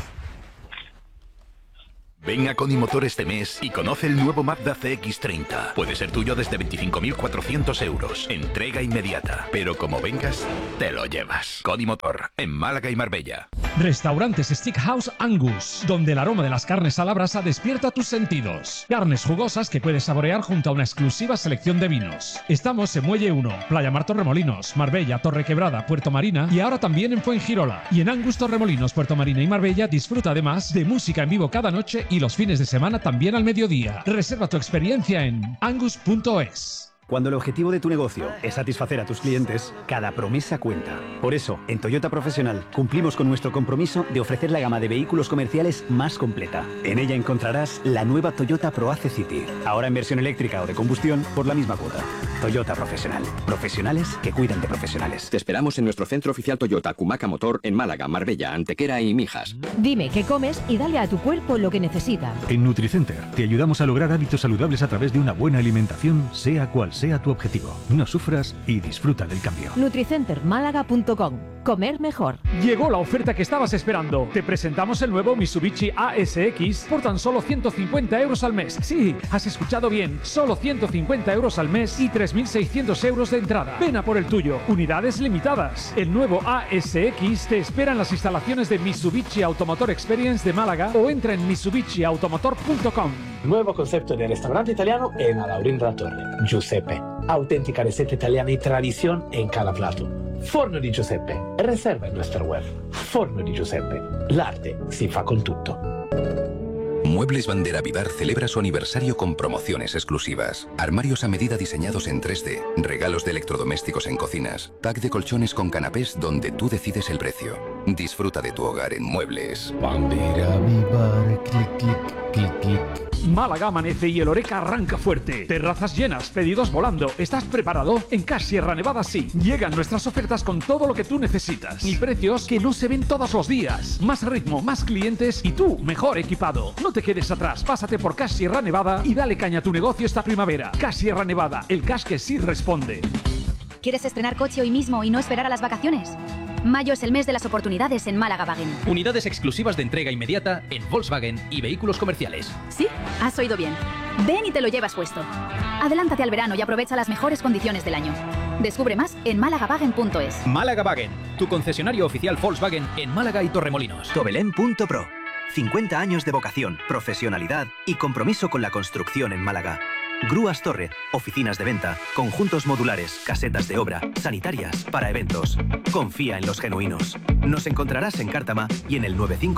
Ven a Conimotor este mes y conoce el nuevo Mazda CX-30. Puede ser tuyo desde 25.400 euros. Entrega inmediata. Pero como vengas, te lo llevas. Conimotor, en Málaga y Marbella.
Restaurantes Steakhouse Angus, donde el aroma de las carnes a la brasa despierta tus sentidos. Carnes jugosas que puedes saborear junto a una exclusiva selección de vinos. Estamos en Muelle 1, Playa Mar Torremolinos, Marbella, Torrequebrada, Puerto Marina y ahora también en Fuengirola. Y en Angus Torremolinos, Puerto Marina y Marbella disfruta además de música en vivo cada noche y los fines de semana también al mediodía. Reserva tu experiencia en angus.es.
Cuando el objetivo de tu negocio es satisfacer a tus clientes, cada promesa cuenta. Por eso, en Toyota Profesional cumplimos con nuestro compromiso de ofrecer la gama de vehículos comerciales más completa. En ella encontrarás la nueva Toyota ProAce City, ahora en versión eléctrica o de combustión por la misma cuota. Toyota Profesional. Profesionales que cuidan de profesionales.
Te esperamos en nuestro centro oficial Toyota Kumaca Motor en Málaga, Marbella, Antequera y Mijas.
Dime qué comes y dale a tu cuerpo lo que necesita.
En Nutricenter te ayudamos a lograr hábitos saludables a través de una buena alimentación, sea cual sea tu objetivo. No sufras y disfruta del cambio.
Nutricentermálaga.com. Comer mejor.
Llegó la oferta que estabas esperando. Te presentamos el nuevo Mitsubishi ASX por tan solo 150 euros al mes. Sí, has escuchado bien. Solo 150 euros al mes y 3.600 euros de entrada. Ven a por el tuyo. Unidades limitadas. El nuevo ASX te espera en las instalaciones de Mitsubishi Automotor Experience de Málaga o entra en mitsubishiautomotor.com.
Nuevo concepto de restaurante italiano en Alaurín de la Torre. Giuseppe. Auténtica receta italiana y tradición en cada plato. Forno di Giuseppe. Reserva en nuestra web. Forno di Giuseppe. L'arte si fa con tutto.
Muebles Bandera Vivar celebra su aniversario con promociones exclusivas. Armarios a medida diseñados en 3D, regalos de electrodomésticos en cocinas, pack de colchones con canapés donde tú decides el precio. Disfruta de tu hogar en Muebles
Bandera Vivar, clic, clic, clic, clic.
Málaga amanece y el Oreca arranca fuerte. Terrazas llenas, pedidos volando. ¿Estás preparado? En Cash Sierra Nevada sí. Llegan nuestras ofertas con todo lo que tú necesitas. Y precios que no se ven todos los días. Más ritmo, más clientes y tú mejor equipado. No te quedes atrás. Pásate por Cash Sierra Nevada y dale caña a tu negocio esta primavera. Cash Sierra Nevada, el cash que sí responde.
¿Quieres estrenar coche hoy mismo y no esperar a las vacaciones? Mayo es el mes de las oportunidades en Málaga Wagen.
Unidades exclusivas de entrega inmediata en Volkswagen y vehículos comerciales.
¿Sí? Has oído bien. Ven y te lo llevas puesto. Adelántate al verano y aprovecha las mejores condiciones del año. Descubre más en málagawagen.es.
Málaga Wagen, tu concesionario oficial Volkswagen en Málaga y Torremolinos.
Tobelén.pro. 50 años de vocación, profesionalidad y compromiso con la construcción en Málaga. Grúas Torre, oficinas de venta, conjuntos modulares, casetas de obra, sanitarias, para eventos. Confía en los genuinos. Nos encontrarás en Cártama y en el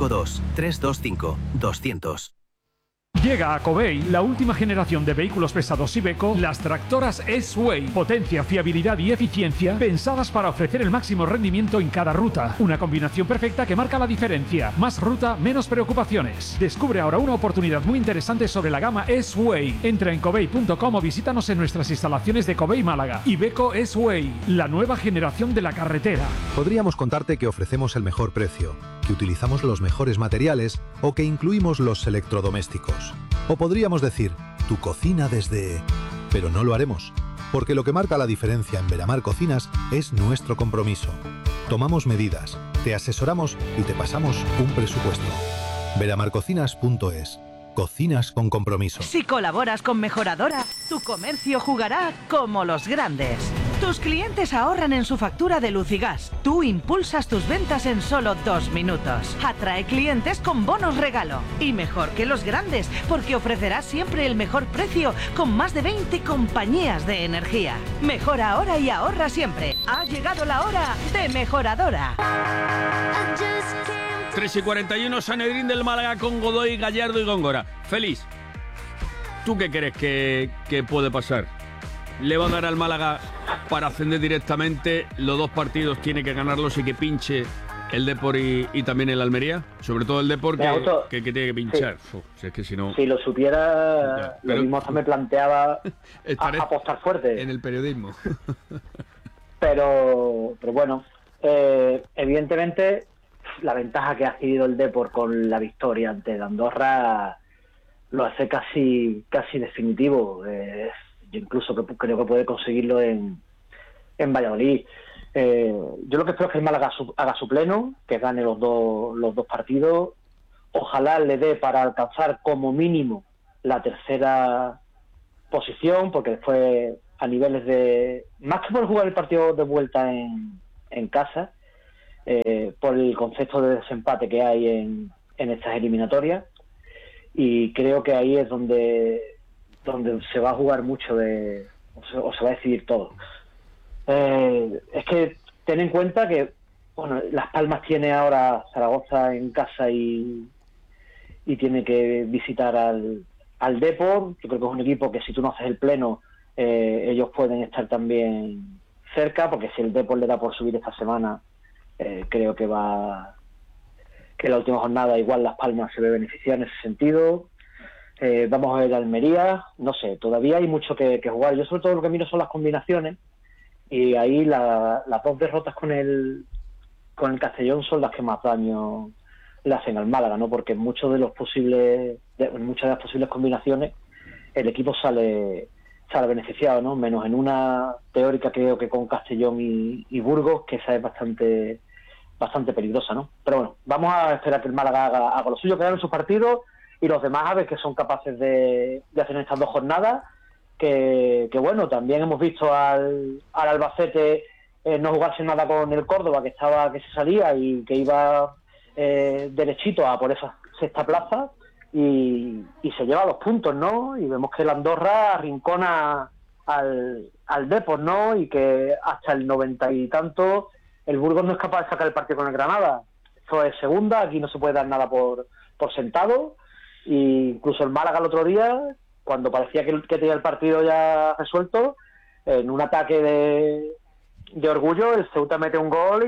952-325-200.
Llega a Covey la última generación de vehículos pesados Iveco, las tractoras S-Way. Potencia, fiabilidad y eficiencia pensadas para ofrecer el máximo rendimiento en cada ruta. Una combinación perfecta que marca la diferencia. Más ruta, menos preocupaciones. Descubre ahora una oportunidad muy interesante sobre la gama S-Way. Entra en covey.com o visítanos en nuestras instalaciones de Covey Málaga. Iveco S-Way, la nueva generación de la carretera.
Podríamos contarte que ofrecemos el mejor precio, que utilizamos los mejores materiales o que incluimos los electrodomésticos. O podríamos decir, tu cocina desde... Pero no lo haremos, porque lo que marca la diferencia en Veramar Cocinas es nuestro compromiso. Tomamos medidas, te asesoramos y te pasamos un presupuesto. veramarcocinas.es. Cocinas con compromiso.
Si colaboras con Mejoradora, tu comercio jugará como los grandes.
Tus clientes ahorran en su factura de luz y gas. Tú impulsas tus ventas en solo 2 minutos. Atrae clientes con bonos regalo. Y mejor que los grandes, porque ofrecerás siempre el mejor precio con más de 20 compañías de energía. Mejora ahora y ahorra siempre. Ha llegado la hora de Mejoradora.
3:41, Sanedrín del Málaga con Godoy, Gallardo y Góngora. Félix, ¿tú qué crees que puede pasar? ¿Le va a dar al Málaga para ascender directamente? ¿Los 2 partidos tiene que ganarlos y que pinche el Depor y también el Almería? Sobre todo el Depor que tiene que pinchar.
Sí.
Si es que si no...
Si lo supiera, lo mismo hasta me planteaba apostar fuerte.
En el periodismo.
Pero bueno, evidentemente la ventaja que ha adquirido el Depor con la victoria ante el Andorra lo hace casi definitivo. Yo incluso creo que puede conseguirlo en Valladolid. Yo lo que espero es que el Málaga haga su pleno, que gane los dos partidos. Ojalá le dé para alcanzar como mínimo la tercera posición, porque después a niveles de... Más que por jugar el partido de vuelta en casa, por el concepto de desempate que hay en estas eliminatorias, y creo que ahí es donde se va a jugar mucho o se va a decidir todo. Es que ten en cuenta que Las Palmas tiene ahora Zaragoza en casa y tiene que visitar al Depor. Yo creo que es un equipo que si tú no haces el pleno, ellos pueden estar también cerca, porque si el Depor le da por subir esta semana, creo que en la última jornada igual Las Palmas se ve beneficiada en ese sentido. Vamos a ver Almería, no sé, todavía hay mucho que jugar. Yo sobre todo lo que miro son las combinaciones, y ahí las 2 derrotas con el Castellón son las que más daño le hacen al Málaga, ¿no? Porque muchas de las posibles combinaciones el equipo sale beneficiado, ¿no? Menos en una teórica, creo que con Castellón y Burgos, que esa es bastante peligrosa, ¿no? Pero bueno, vamos a esperar que el Málaga haga lo suyo, que hagan sus partidos, y los demás a ver qué son capaces de hacer en estas 2 jornadas, que bueno, también hemos visto al Albacete no jugarse nada con el Córdoba, que se salía y que iba derechito a por esa 6ª plaza, y se lleva 2 puntos, ¿no? Y vemos que el Andorra arrincona al Depor, ¿no? Y que hasta el 90 y tanto el Burgos no es capaz de sacar el partido con el Granada. Esto es segunda, aquí no se puede dar nada por sentado. Y incluso el Málaga el otro día, cuando parecía que tenía el partido ya resuelto, en un ataque de orgullo, el Ceuta mete un gol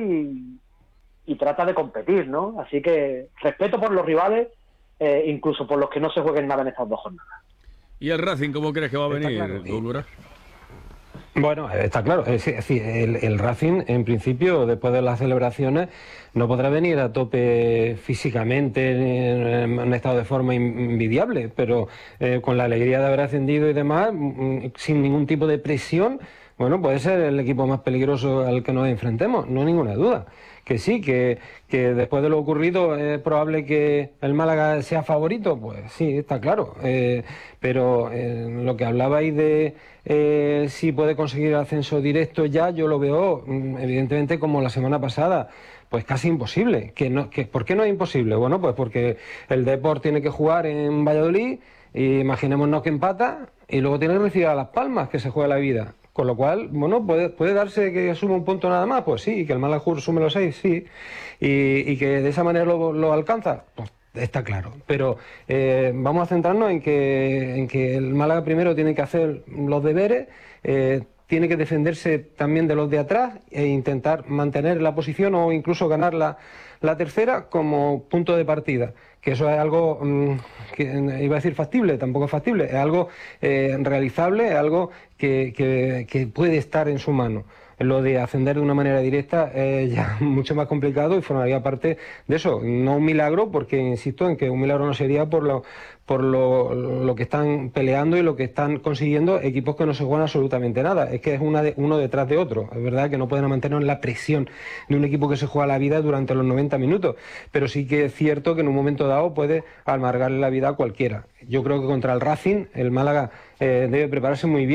y trata de competir, ¿no? Así que respeto por los rivales, incluso por los que no se jueguen nada en estas 2 jornadas.
¿Y el Racing cómo crees que va a venir, Góngora?
Bueno, está claro. Es decir, el Racing, en principio, después de las celebraciones, no podrá venir a tope físicamente, en un estado de forma envidiable, pero con la alegría de haber ascendido y demás, sin ningún tipo de presión, bueno, puede ser el equipo más peligroso al que nos enfrentemos, no hay ninguna duda. Que sí, que después de lo ocurrido es probable que el Málaga sea favorito, pues sí, está claro. Pero lo que hablabais de si puede conseguir el ascenso directo ya, yo lo veo evidentemente como la semana pasada, pues casi imposible. ¿Por qué no es imposible? Bueno, pues porque el Depor tiene que jugar en Valladolid, y imaginémonos que empata, y luego tiene que recibir a Las Palmas, que se juega la vida. Con lo cual, bueno, puede darse que sume un punto nada más, pues sí, que el Málaga sume los 6, sí, y que de esa manera lo alcanza, pues está claro. Pero vamos a centrarnos en que el Málaga primero tiene que hacer los deberes, tiene que defenderse también de los de atrás e intentar mantener la posición o incluso ganar la tercera como punto de partida. Que eso es algo que iba a decir factible, tampoco es factible, es algo realizable, es algo que puede estar en su mano. Lo de ascender de una manera directa es ya mucho más complicado y formaría parte de eso. No un milagro, porque insisto en que un milagro no sería por lo que están peleando y lo que están consiguiendo equipos que no se juegan absolutamente nada. Es que es uno detrás de otro. Es verdad que no pueden mantener la presión de un equipo que se juega la vida durante los 90 minutos, pero sí que es cierto que en un momento dado puede amargarle la vida a cualquiera. Yo creo que contra el Racing el Málaga debe prepararse muy bien,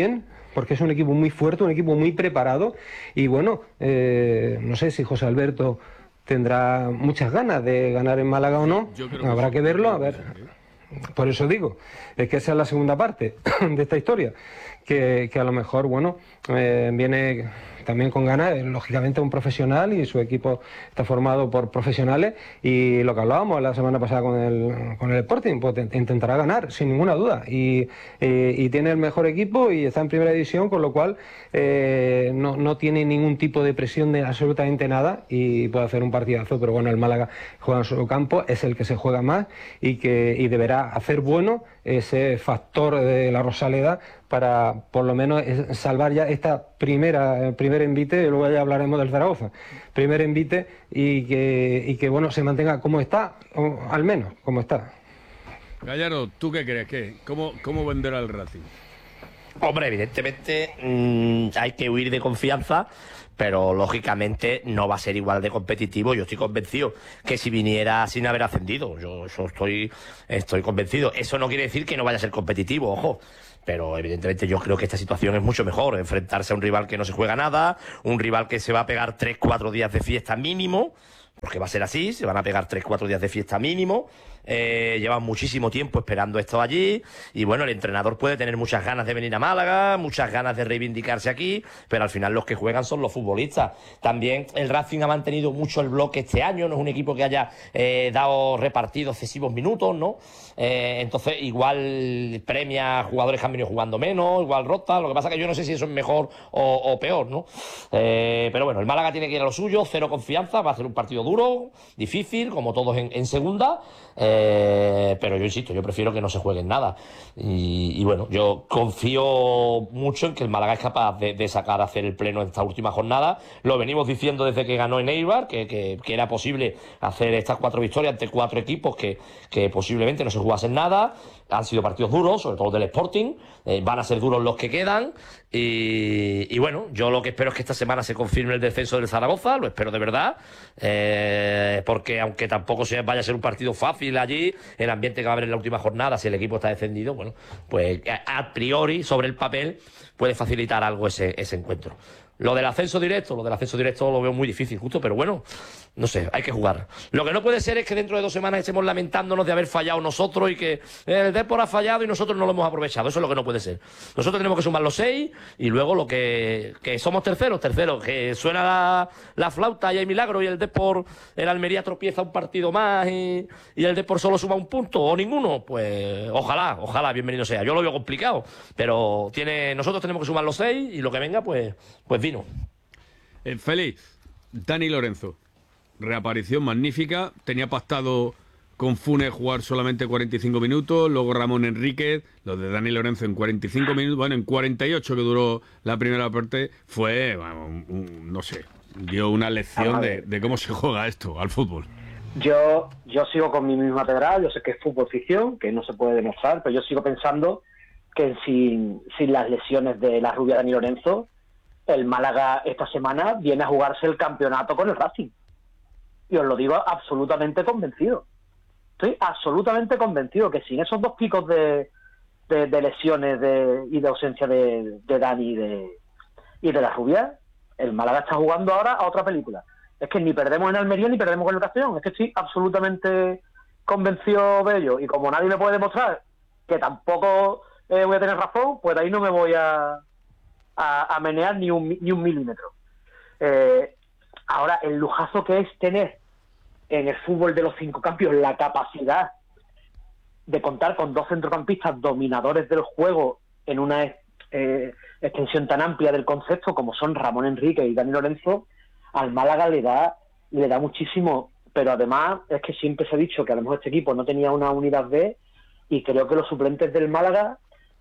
porque es un equipo muy fuerte, un equipo muy preparado y bueno, no sé si José Alberto tendrá muchas ganas de ganar en Málaga o no, habrá que verlo, a ver. Por eso digo, es que esa es la segunda parte de esta historia, que a lo mejor, bueno, viene también con ganas, lógicamente un profesional y su equipo está formado por profesionales y lo que hablábamos la semana pasada con el Sporting, pues intentará ganar sin ninguna duda y tiene el mejor equipo y está en primera división, con lo cual no tiene ningún tipo de presión de absolutamente nada y puede hacer un partidazo, pero bueno, el Málaga juega en su campo, es el que se juega más y deberá hacer bueno ese factor de la Rosaleda para por lo menos salvar ya esta primer envite, y luego ya hablaremos del Zaragoza, primer envite y que bueno, se mantenga como está, o al menos como está.
Gallardo, ¿tú qué crees? ¿Cómo venderá el Racing?
Hombre, evidentemente hay que huir de confianza, pero lógicamente no va a ser igual de competitivo. Yo estoy convencido que si viniera sin haber ascendido, yo estoy convencido. Eso no quiere decir que no vaya a ser competitivo, ojo. Pero evidentemente yo creo que esta situación es mucho mejor, enfrentarse a un rival que no se juega nada, un rival que se va a pegar 3-4 días de fiesta mínimo, porque va a ser así, se van a pegar 3-4 días de fiesta mínimo. Llevan muchísimo tiempo esperando esto allí y bueno, el entrenador puede tener muchas ganas de venir a Málaga, muchas ganas de reivindicarse aquí, pero al final los que juegan son los futbolistas. También el Racing ha mantenido mucho el bloque este año, no es un equipo que haya dado repartidos excesivos minutos, ¿no? Entonces igual premia a jugadores que han venido jugando menos, igual rota, lo que pasa es que yo no sé si eso es mejor o peor, ¿no? Pero bueno, el Málaga tiene que ir a lo suyo, cero confianza, va a ser un partido duro, difícil, como todos en segunda. Pero yo insisto, yo prefiero que no se juegue en nada y bueno, yo confío mucho en que el Málaga es capaz de sacar a hacer el pleno en esta última jornada. Lo venimos diciendo desde que ganó en Eibar, que era posible hacer estas 4 victorias ante 4 equipos que posiblemente no se jugasen nada. Han sido partidos duros, sobre todo del Sporting, van a ser duros los que quedan y bueno, yo lo que espero es que esta semana se confirme el descenso del Zaragoza, lo espero de verdad, porque aunque tampoco vaya a ser un partido fácil allí, el ambiente que va a haber en la última jornada, si el equipo está descendido, bueno, pues a priori, sobre el papel, puede facilitar algo ese encuentro. Lo del ascenso directo lo veo muy difícil, justo, pero bueno, no sé, hay que jugar. Lo que no puede ser es que dentro de 2 semanas estemos lamentándonos de haber fallado nosotros y que el Depor ha fallado y nosotros no lo hemos aprovechado. Eso es lo que no puede ser. Nosotros tenemos que sumar los 6 y luego lo que somos terceros, que suena la flauta y hay milagro y el Depor, el Almería tropieza un partido más y el Depor solo suma un punto o ninguno, pues ojalá, bienvenido sea. Yo lo veo complicado, pero nosotros tenemos que sumar los 6 y lo que venga, pues vino.
Félix, Dani Lorenzo, reaparición magnífica, tenía pactado con Funes jugar solamente 45 minutos, luego Ramón Enríquez, lo de Dani Lorenzo en 45 minutos, bueno, en 48 que duró la primera parte, fue, bueno, no sé, dio una lección de cómo se juega esto al fútbol.
Yo sigo con mi misma pedral, yo sé que es fútbol ficción, que no se puede demostrar, pero yo sigo pensando que sin las lesiones de la rubia Dani Lorenzo, el Málaga esta semana viene a jugarse el campeonato con el Racing. Y os lo digo absolutamente convencido. Estoy absolutamente convencido que sin esos 2 picos de lesiones y de ausencia de Dani y de la rubia, el Málaga está jugando ahora a otra película. Es que ni perdemos en Almería ni perdemos con el Castellón. Es que estoy absolutamente convencido de ello. Y como nadie me puede demostrar que tampoco voy a tener razón, pues ahí no me voy a menear ni un milímetro. Ahora, el lujazo que es tener en el fútbol de los 5 campios la capacidad de contar con 2 centrocampistas dominadores del juego en una extensión tan amplia del concepto como son Ramón Enríquez y Dani Lorenzo, al Málaga le da muchísimo, pero además es que siempre se ha dicho que a lo mejor este equipo no tenía una unidad B y creo que los suplentes del Málaga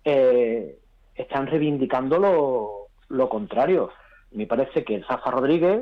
están reivindicando lo contrario. Me parece que el Zafa Rodríguez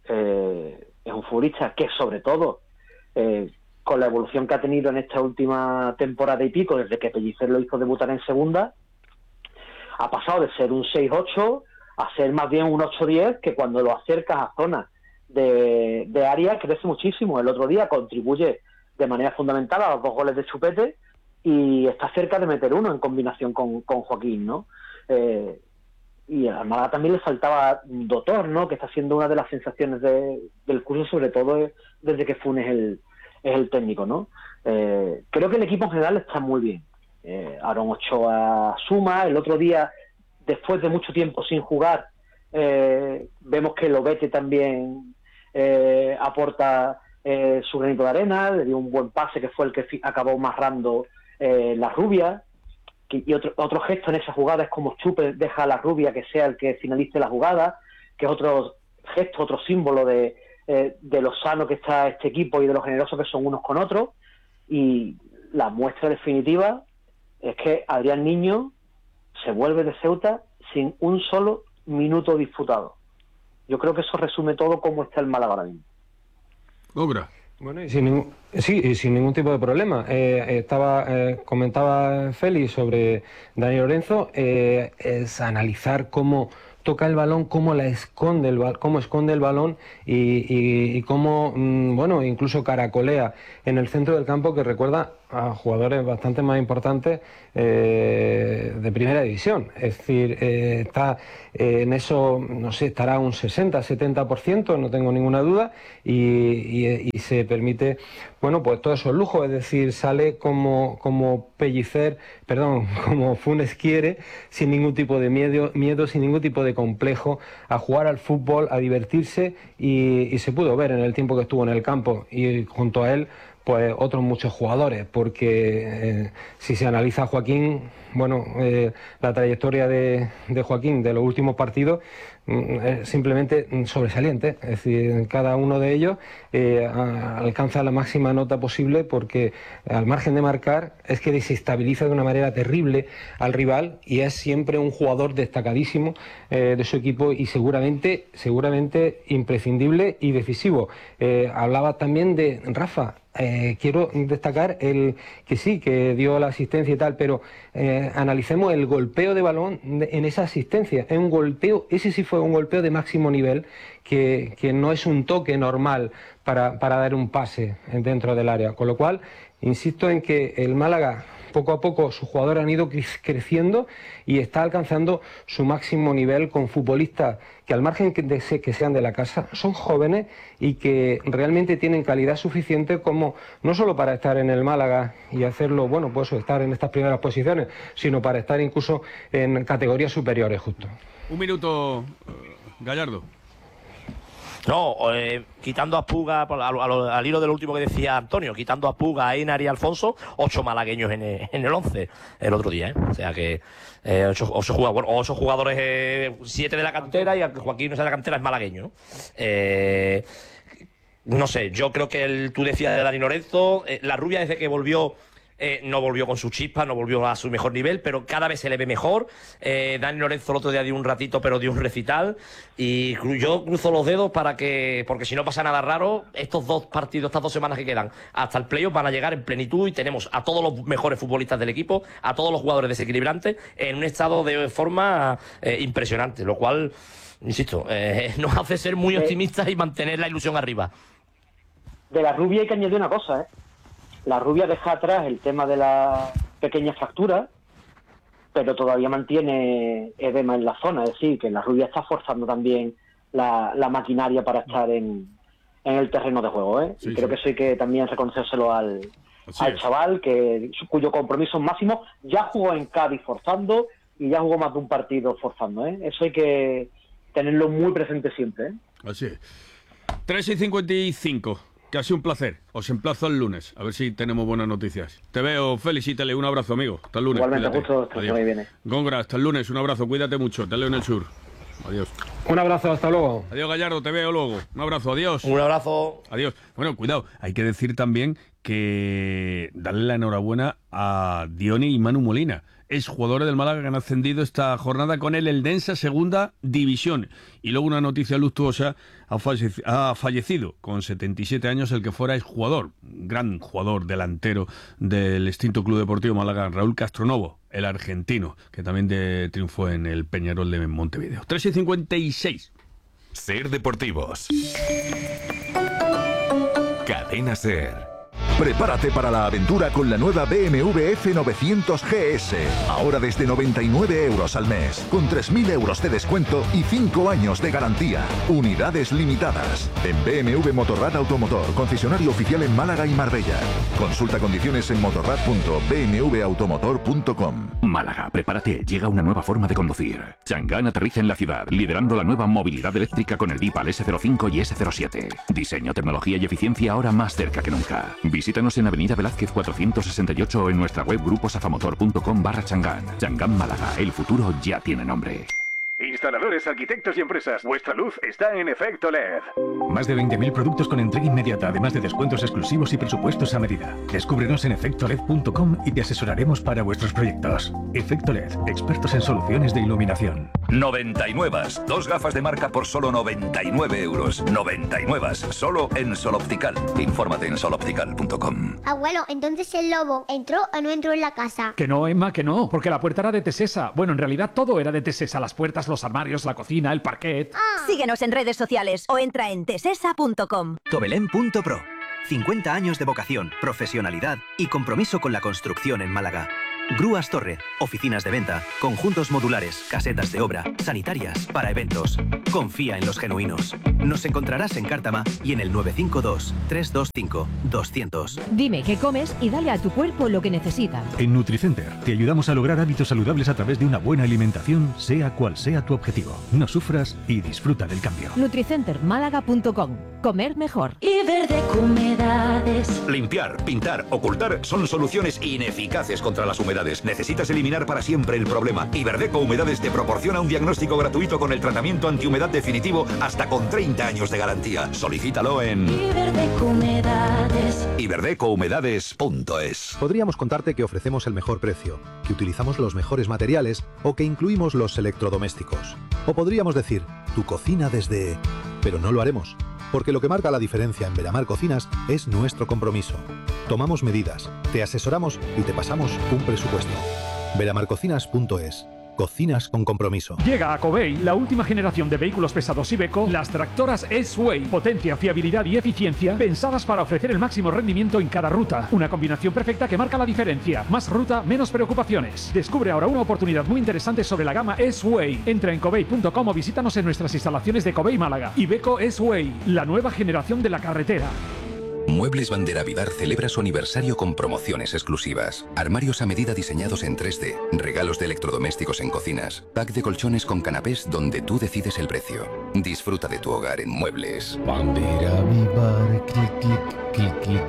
es un futbolista que, sobre todo, con la evolución que ha tenido en esta última temporada y pico, desde que Pellicer lo hizo debutar en segunda, ha pasado de ser un 6-8 a ser más bien un 8-10, que cuando lo acercas a zonas de área crece muchísimo. El otro día contribuye de manera fundamental a los 2 goles de Chupete y está cerca de meter uno en combinación con Joaquín, ¿no? y al Málaga también le faltaba Dotor, ¿no? Que está siendo una de las sensaciones del curso, sobre todo desde que Funes es el técnico, ¿no? Creo que el equipo en general está muy bien. Aaron Ochoa suma. El otro día, después de mucho tiempo sin jugar, vemos que Lobete también aporta su granito de arena, le dio un buen pase que fue el que acabó marrando la Rubia. Y otro gesto en esa jugada es como Chupe deja a la Rubia que sea el que finalice la jugada, que es otro gesto, otro símbolo de lo sano que está este equipo y de lo generoso que son unos con otros. Y la muestra definitiva es que Adrián Niño se vuelve de Ceuta sin un solo minuto disputado. Yo creo que eso resume todo cómo está el Málaga ahora mismo.
Obra.
Bueno, y sin ningún tipo de problema. Comentaba Félix sobre Dani Lorenzo, es analizar cómo toca el balón, cómo esconde el balón y cómo, bueno, incluso caracolea en el centro del campo, que recuerda a jugadores bastante más importantes de primera división. Es decir, está en eso, no sé, estará un 60-70%, no tengo ninguna duda, y se permite, bueno, pues todos esos lujos. Es decir, sale como Funes quiere, sin ningún tipo de miedo, sin ningún tipo de complejo, a jugar al fútbol, a divertirse, y se pudo ver en el tiempo que estuvo en el campo, y junto a él pues otros muchos jugadores, porque si se analiza a Joaquín, bueno, la trayectoria de Joaquín de los últimos partidos es simplemente sobresaliente. Es decir, cada uno de ellos alcanza la máxima nota posible, porque al margen de marcar es que desestabiliza de una manera terrible al rival, y es siempre un jugador destacadísimo de su equipo, y seguramente imprescindible y decisivo. Hablaba también de Rafa. Quiero destacar que dio la asistencia y tal, pero analicemos el golpeo de balón en esa asistencia. Es un golpeo, ese sí fue un golpeo de máximo nivel, que no es un toque normal para dar un pase dentro del área. Con lo cual, insisto en que el Málaga, poco a poco, sus jugadores han ido creciendo y está alcanzando su máximo nivel con futbolistas que, al margen de que sean de la casa, son jóvenes y que realmente tienen calidad suficiente como no solo para estar en el Málaga y hacerlo, bueno, pues estar en estas primeras posiciones, sino para estar incluso en categorías superiores, justo.
Un minuto, Gallardo.
No, quitando a Puga, al hilo de lo último que decía Antonio, quitando a Puga, a Einar y a Alfonso, 8 malagueños en el 11 el otro día, O sea que 8 jugadores, 7 de la cantera, y Joaquín no es de la cantera, es malagueño, ¿no? No sé, yo creo que tú decías de Dani Lorenzo, la Rubia desde que volvió, no volvió con su chispa, no volvió a su mejor nivel, pero cada vez se le ve mejor. Dani Lorenzo el otro día dio un ratito, pero dio un recital, y yo cruzo los dedos porque si no pasa nada raro, estos 2 partidos, estas 2 semanas que quedan hasta el playoff van a llegar en plenitud, y tenemos a todos los mejores futbolistas del equipo, a todos los jugadores desequilibrantes, en un estado de forma impresionante, lo cual, insisto, nos hace ser muy optimistas y mantener la ilusión arriba.
De la Rubia hay que añadir una cosa, La Rubia deja atrás el tema de la pequeña fractura, pero todavía mantiene edema en la zona. Es decir, que la Rubia está forzando también la maquinaria para estar en el terreno de juego.
Sí,
y creo que eso hay que también reconocérselo al chaval, cuyo compromiso máximo. Ya jugó en Cádiz forzando y ya jugó más de un partido forzando. Eso hay que tenerlo muy presente siempre.
Así es. 3:55. Que ha sido un placer. Os emplazo el lunes. A ver si tenemos buenas noticias. Te veo, felicítale. Un abrazo, amigo. Hasta el lunes.
Igualmente, justo. Hasta que viene.
Góngora, hasta el lunes. Un abrazo. Cuídate mucho. Te leo en el sur. Adiós.
Un abrazo. Hasta luego.
Adiós, Gallardo. Te veo luego. Un abrazo. Adiós.
Un abrazo.
Adiós. Bueno, cuidado. Hay que decir también que darle la enhorabuena a Diony y Manu Molina. Es jugadores del Málaga que han ascendido esta jornada con el Eldense a segunda división. Y luego una noticia luctuosa: ha fallecido con 77 años el que fuera exjugador, gran jugador delantero del extinto Club Deportivo Málaga, Raúl Castronovo, el argentino, que también triunfó en el Peñarol de Montevideo. 3:56.
Ser Deportivos. Cadena Ser.
Prepárate para la aventura con la nueva BMW F900 GS. Ahora desde 99 euros al mes, con 3.000 euros de descuento y 5 años de garantía. Unidades limitadas. En BMW Motorrad Automotor, concesionario oficial en Málaga y Marbella. Consulta condiciones en motorrad.bmwautomotor.com.
Málaga, prepárate, llega una nueva forma de conducir. Chang'an aterriza en la ciudad, liderando la nueva movilidad eléctrica con el Deepal S05 y S07. Diseño, tecnología y eficiencia ahora más cerca que nunca. Visítanos en Avenida Velázquez 468 o en nuestra web gruposafamotor.com/Chang'an. Chang'an Málaga, el futuro ya tiene nombre.
Instaladores, arquitectos y empresas, vuestra luz está en Efecto LED.
Más de 20.000 productos con entrega inmediata, además de descuentos exclusivos y presupuestos a medida. Descúbrenos en efectoled.com y te asesoraremos para vuestros proyectos. Efecto LED, expertos en soluciones de iluminación.
99. 2 gafas de marca por solo 99 euros. 99. Solo en Sol Optical. Infórmate en soloptical.com.
Abuelo, entonces el lobo ¿entró o no entró en la casa?
Que no, Emma, que no, porque la puerta era de Tesesa. Bueno, en realidad todo era de Tesesa, las puertas, los armarios, la cocina, el parquet.
Síguenos en redes sociales o entra en tesesa.com.
Tobelén.pro. 50 años de vocación, profesionalidad y compromiso con la construcción en Málaga. Grúas Torre, oficinas de venta, conjuntos modulares, casetas de obra, sanitarias, para eventos. Confía en los genuinos. Nos encontrarás en Cártama y en el 952-325-200.
Dime qué comes y dale a tu cuerpo lo que necesita.
En Nutricenter te ayudamos a lograr hábitos saludables a través de una buena alimentación, sea cual sea tu objetivo. No sufras y disfruta del cambio.
Nutricentermálaga.com. Comer mejor.
Iberdeco Humedades.
Limpiar, pintar, ocultar son soluciones ineficaces contra las humedades. Necesitas eliminar para siempre el problema. Iberdeco Humedades te proporciona un diagnóstico gratuito con el tratamiento antihumedad definitivo hasta con 30 años de garantía. Solicítalo en
Iberdeco Humedades.
iberdecouhumedades.es.
Podríamos contarte que ofrecemos el mejor precio, que utilizamos los mejores materiales o que incluimos los electrodomésticos. O podríamos decir, tu cocina desde... Pero no lo haremos, porque lo que marca la diferencia en Veramar Cocinas es nuestro compromiso. Tomamos medidas, te asesoramos y te pasamos un presupuesto. Veramarcocinas.es. Cocinas con compromiso.
Llega a Covey la última generación de vehículos pesados Iveco, las tractoras S-Way. Potencia, fiabilidad y eficiencia pensadas para ofrecer el máximo rendimiento en cada ruta. Una combinación perfecta que marca la diferencia. Más ruta, menos preocupaciones. Descubre ahora una oportunidad muy interesante sobre la gama S-Way. Entra en covey.com o visítanos en nuestras instalaciones de Covey Málaga. Iveco S-Way, la nueva generación de la carretera.
Muebles Bandera Vidar celebra su aniversario con promociones exclusivas. Armarios a medida diseñados en 3D, regalos de electrodomésticos en cocinas, pack de colchones con canapés donde tú decides el precio. Disfruta de tu hogar en Muebles.
Bandera Vidar, clic, clic, clic, clic.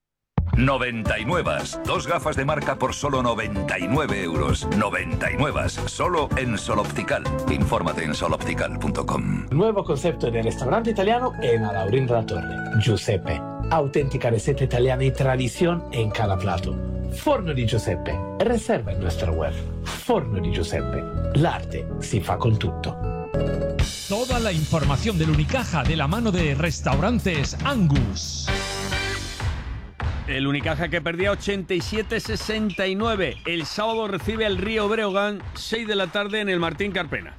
99. 2 gafas de marca por solo 99 euros. 99. Solo en Sol Optical. Infórmate en soloptical.com.
Nuevo concepto de restaurante italiano en Alaurín de la Torre. Giuseppe. Auténtica receta italiana y tradición en cada plato. Forno di Giuseppe. Reserva en nuestra web. Forno di Giuseppe. L'arte si fa con tutto.
Toda la información del Unicaja de la mano de Restaurantes Angus.
El Unicaja que perdía 87-69. El sábado recibe al Río Breogán, 6 de la tarde en el Martín Carpena.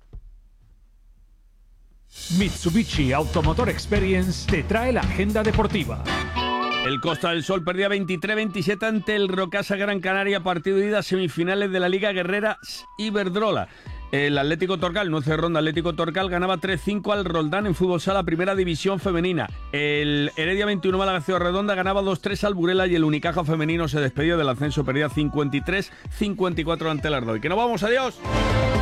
Mitsubishi Automotor Experience te trae la agenda deportiva.
El Costa del Sol perdía 23-27 ante el Rocasa Gran Canaria, partido de ida a semifinales de la Liga Guerrera Iberdrola. El Atlético Torcal, 9 ronda Atlético Torcal, ganaba 3-5 al Roldán en fútbol sala, primera división femenina. El Heredia 21 Málaga Ciudad Redonda ganaba 2-3 al Burela y el Unicaja femenino se despedió del ascenso, perdía 53-54 ante el Ardoy. ¡Que nos vamos! ¡Adiós!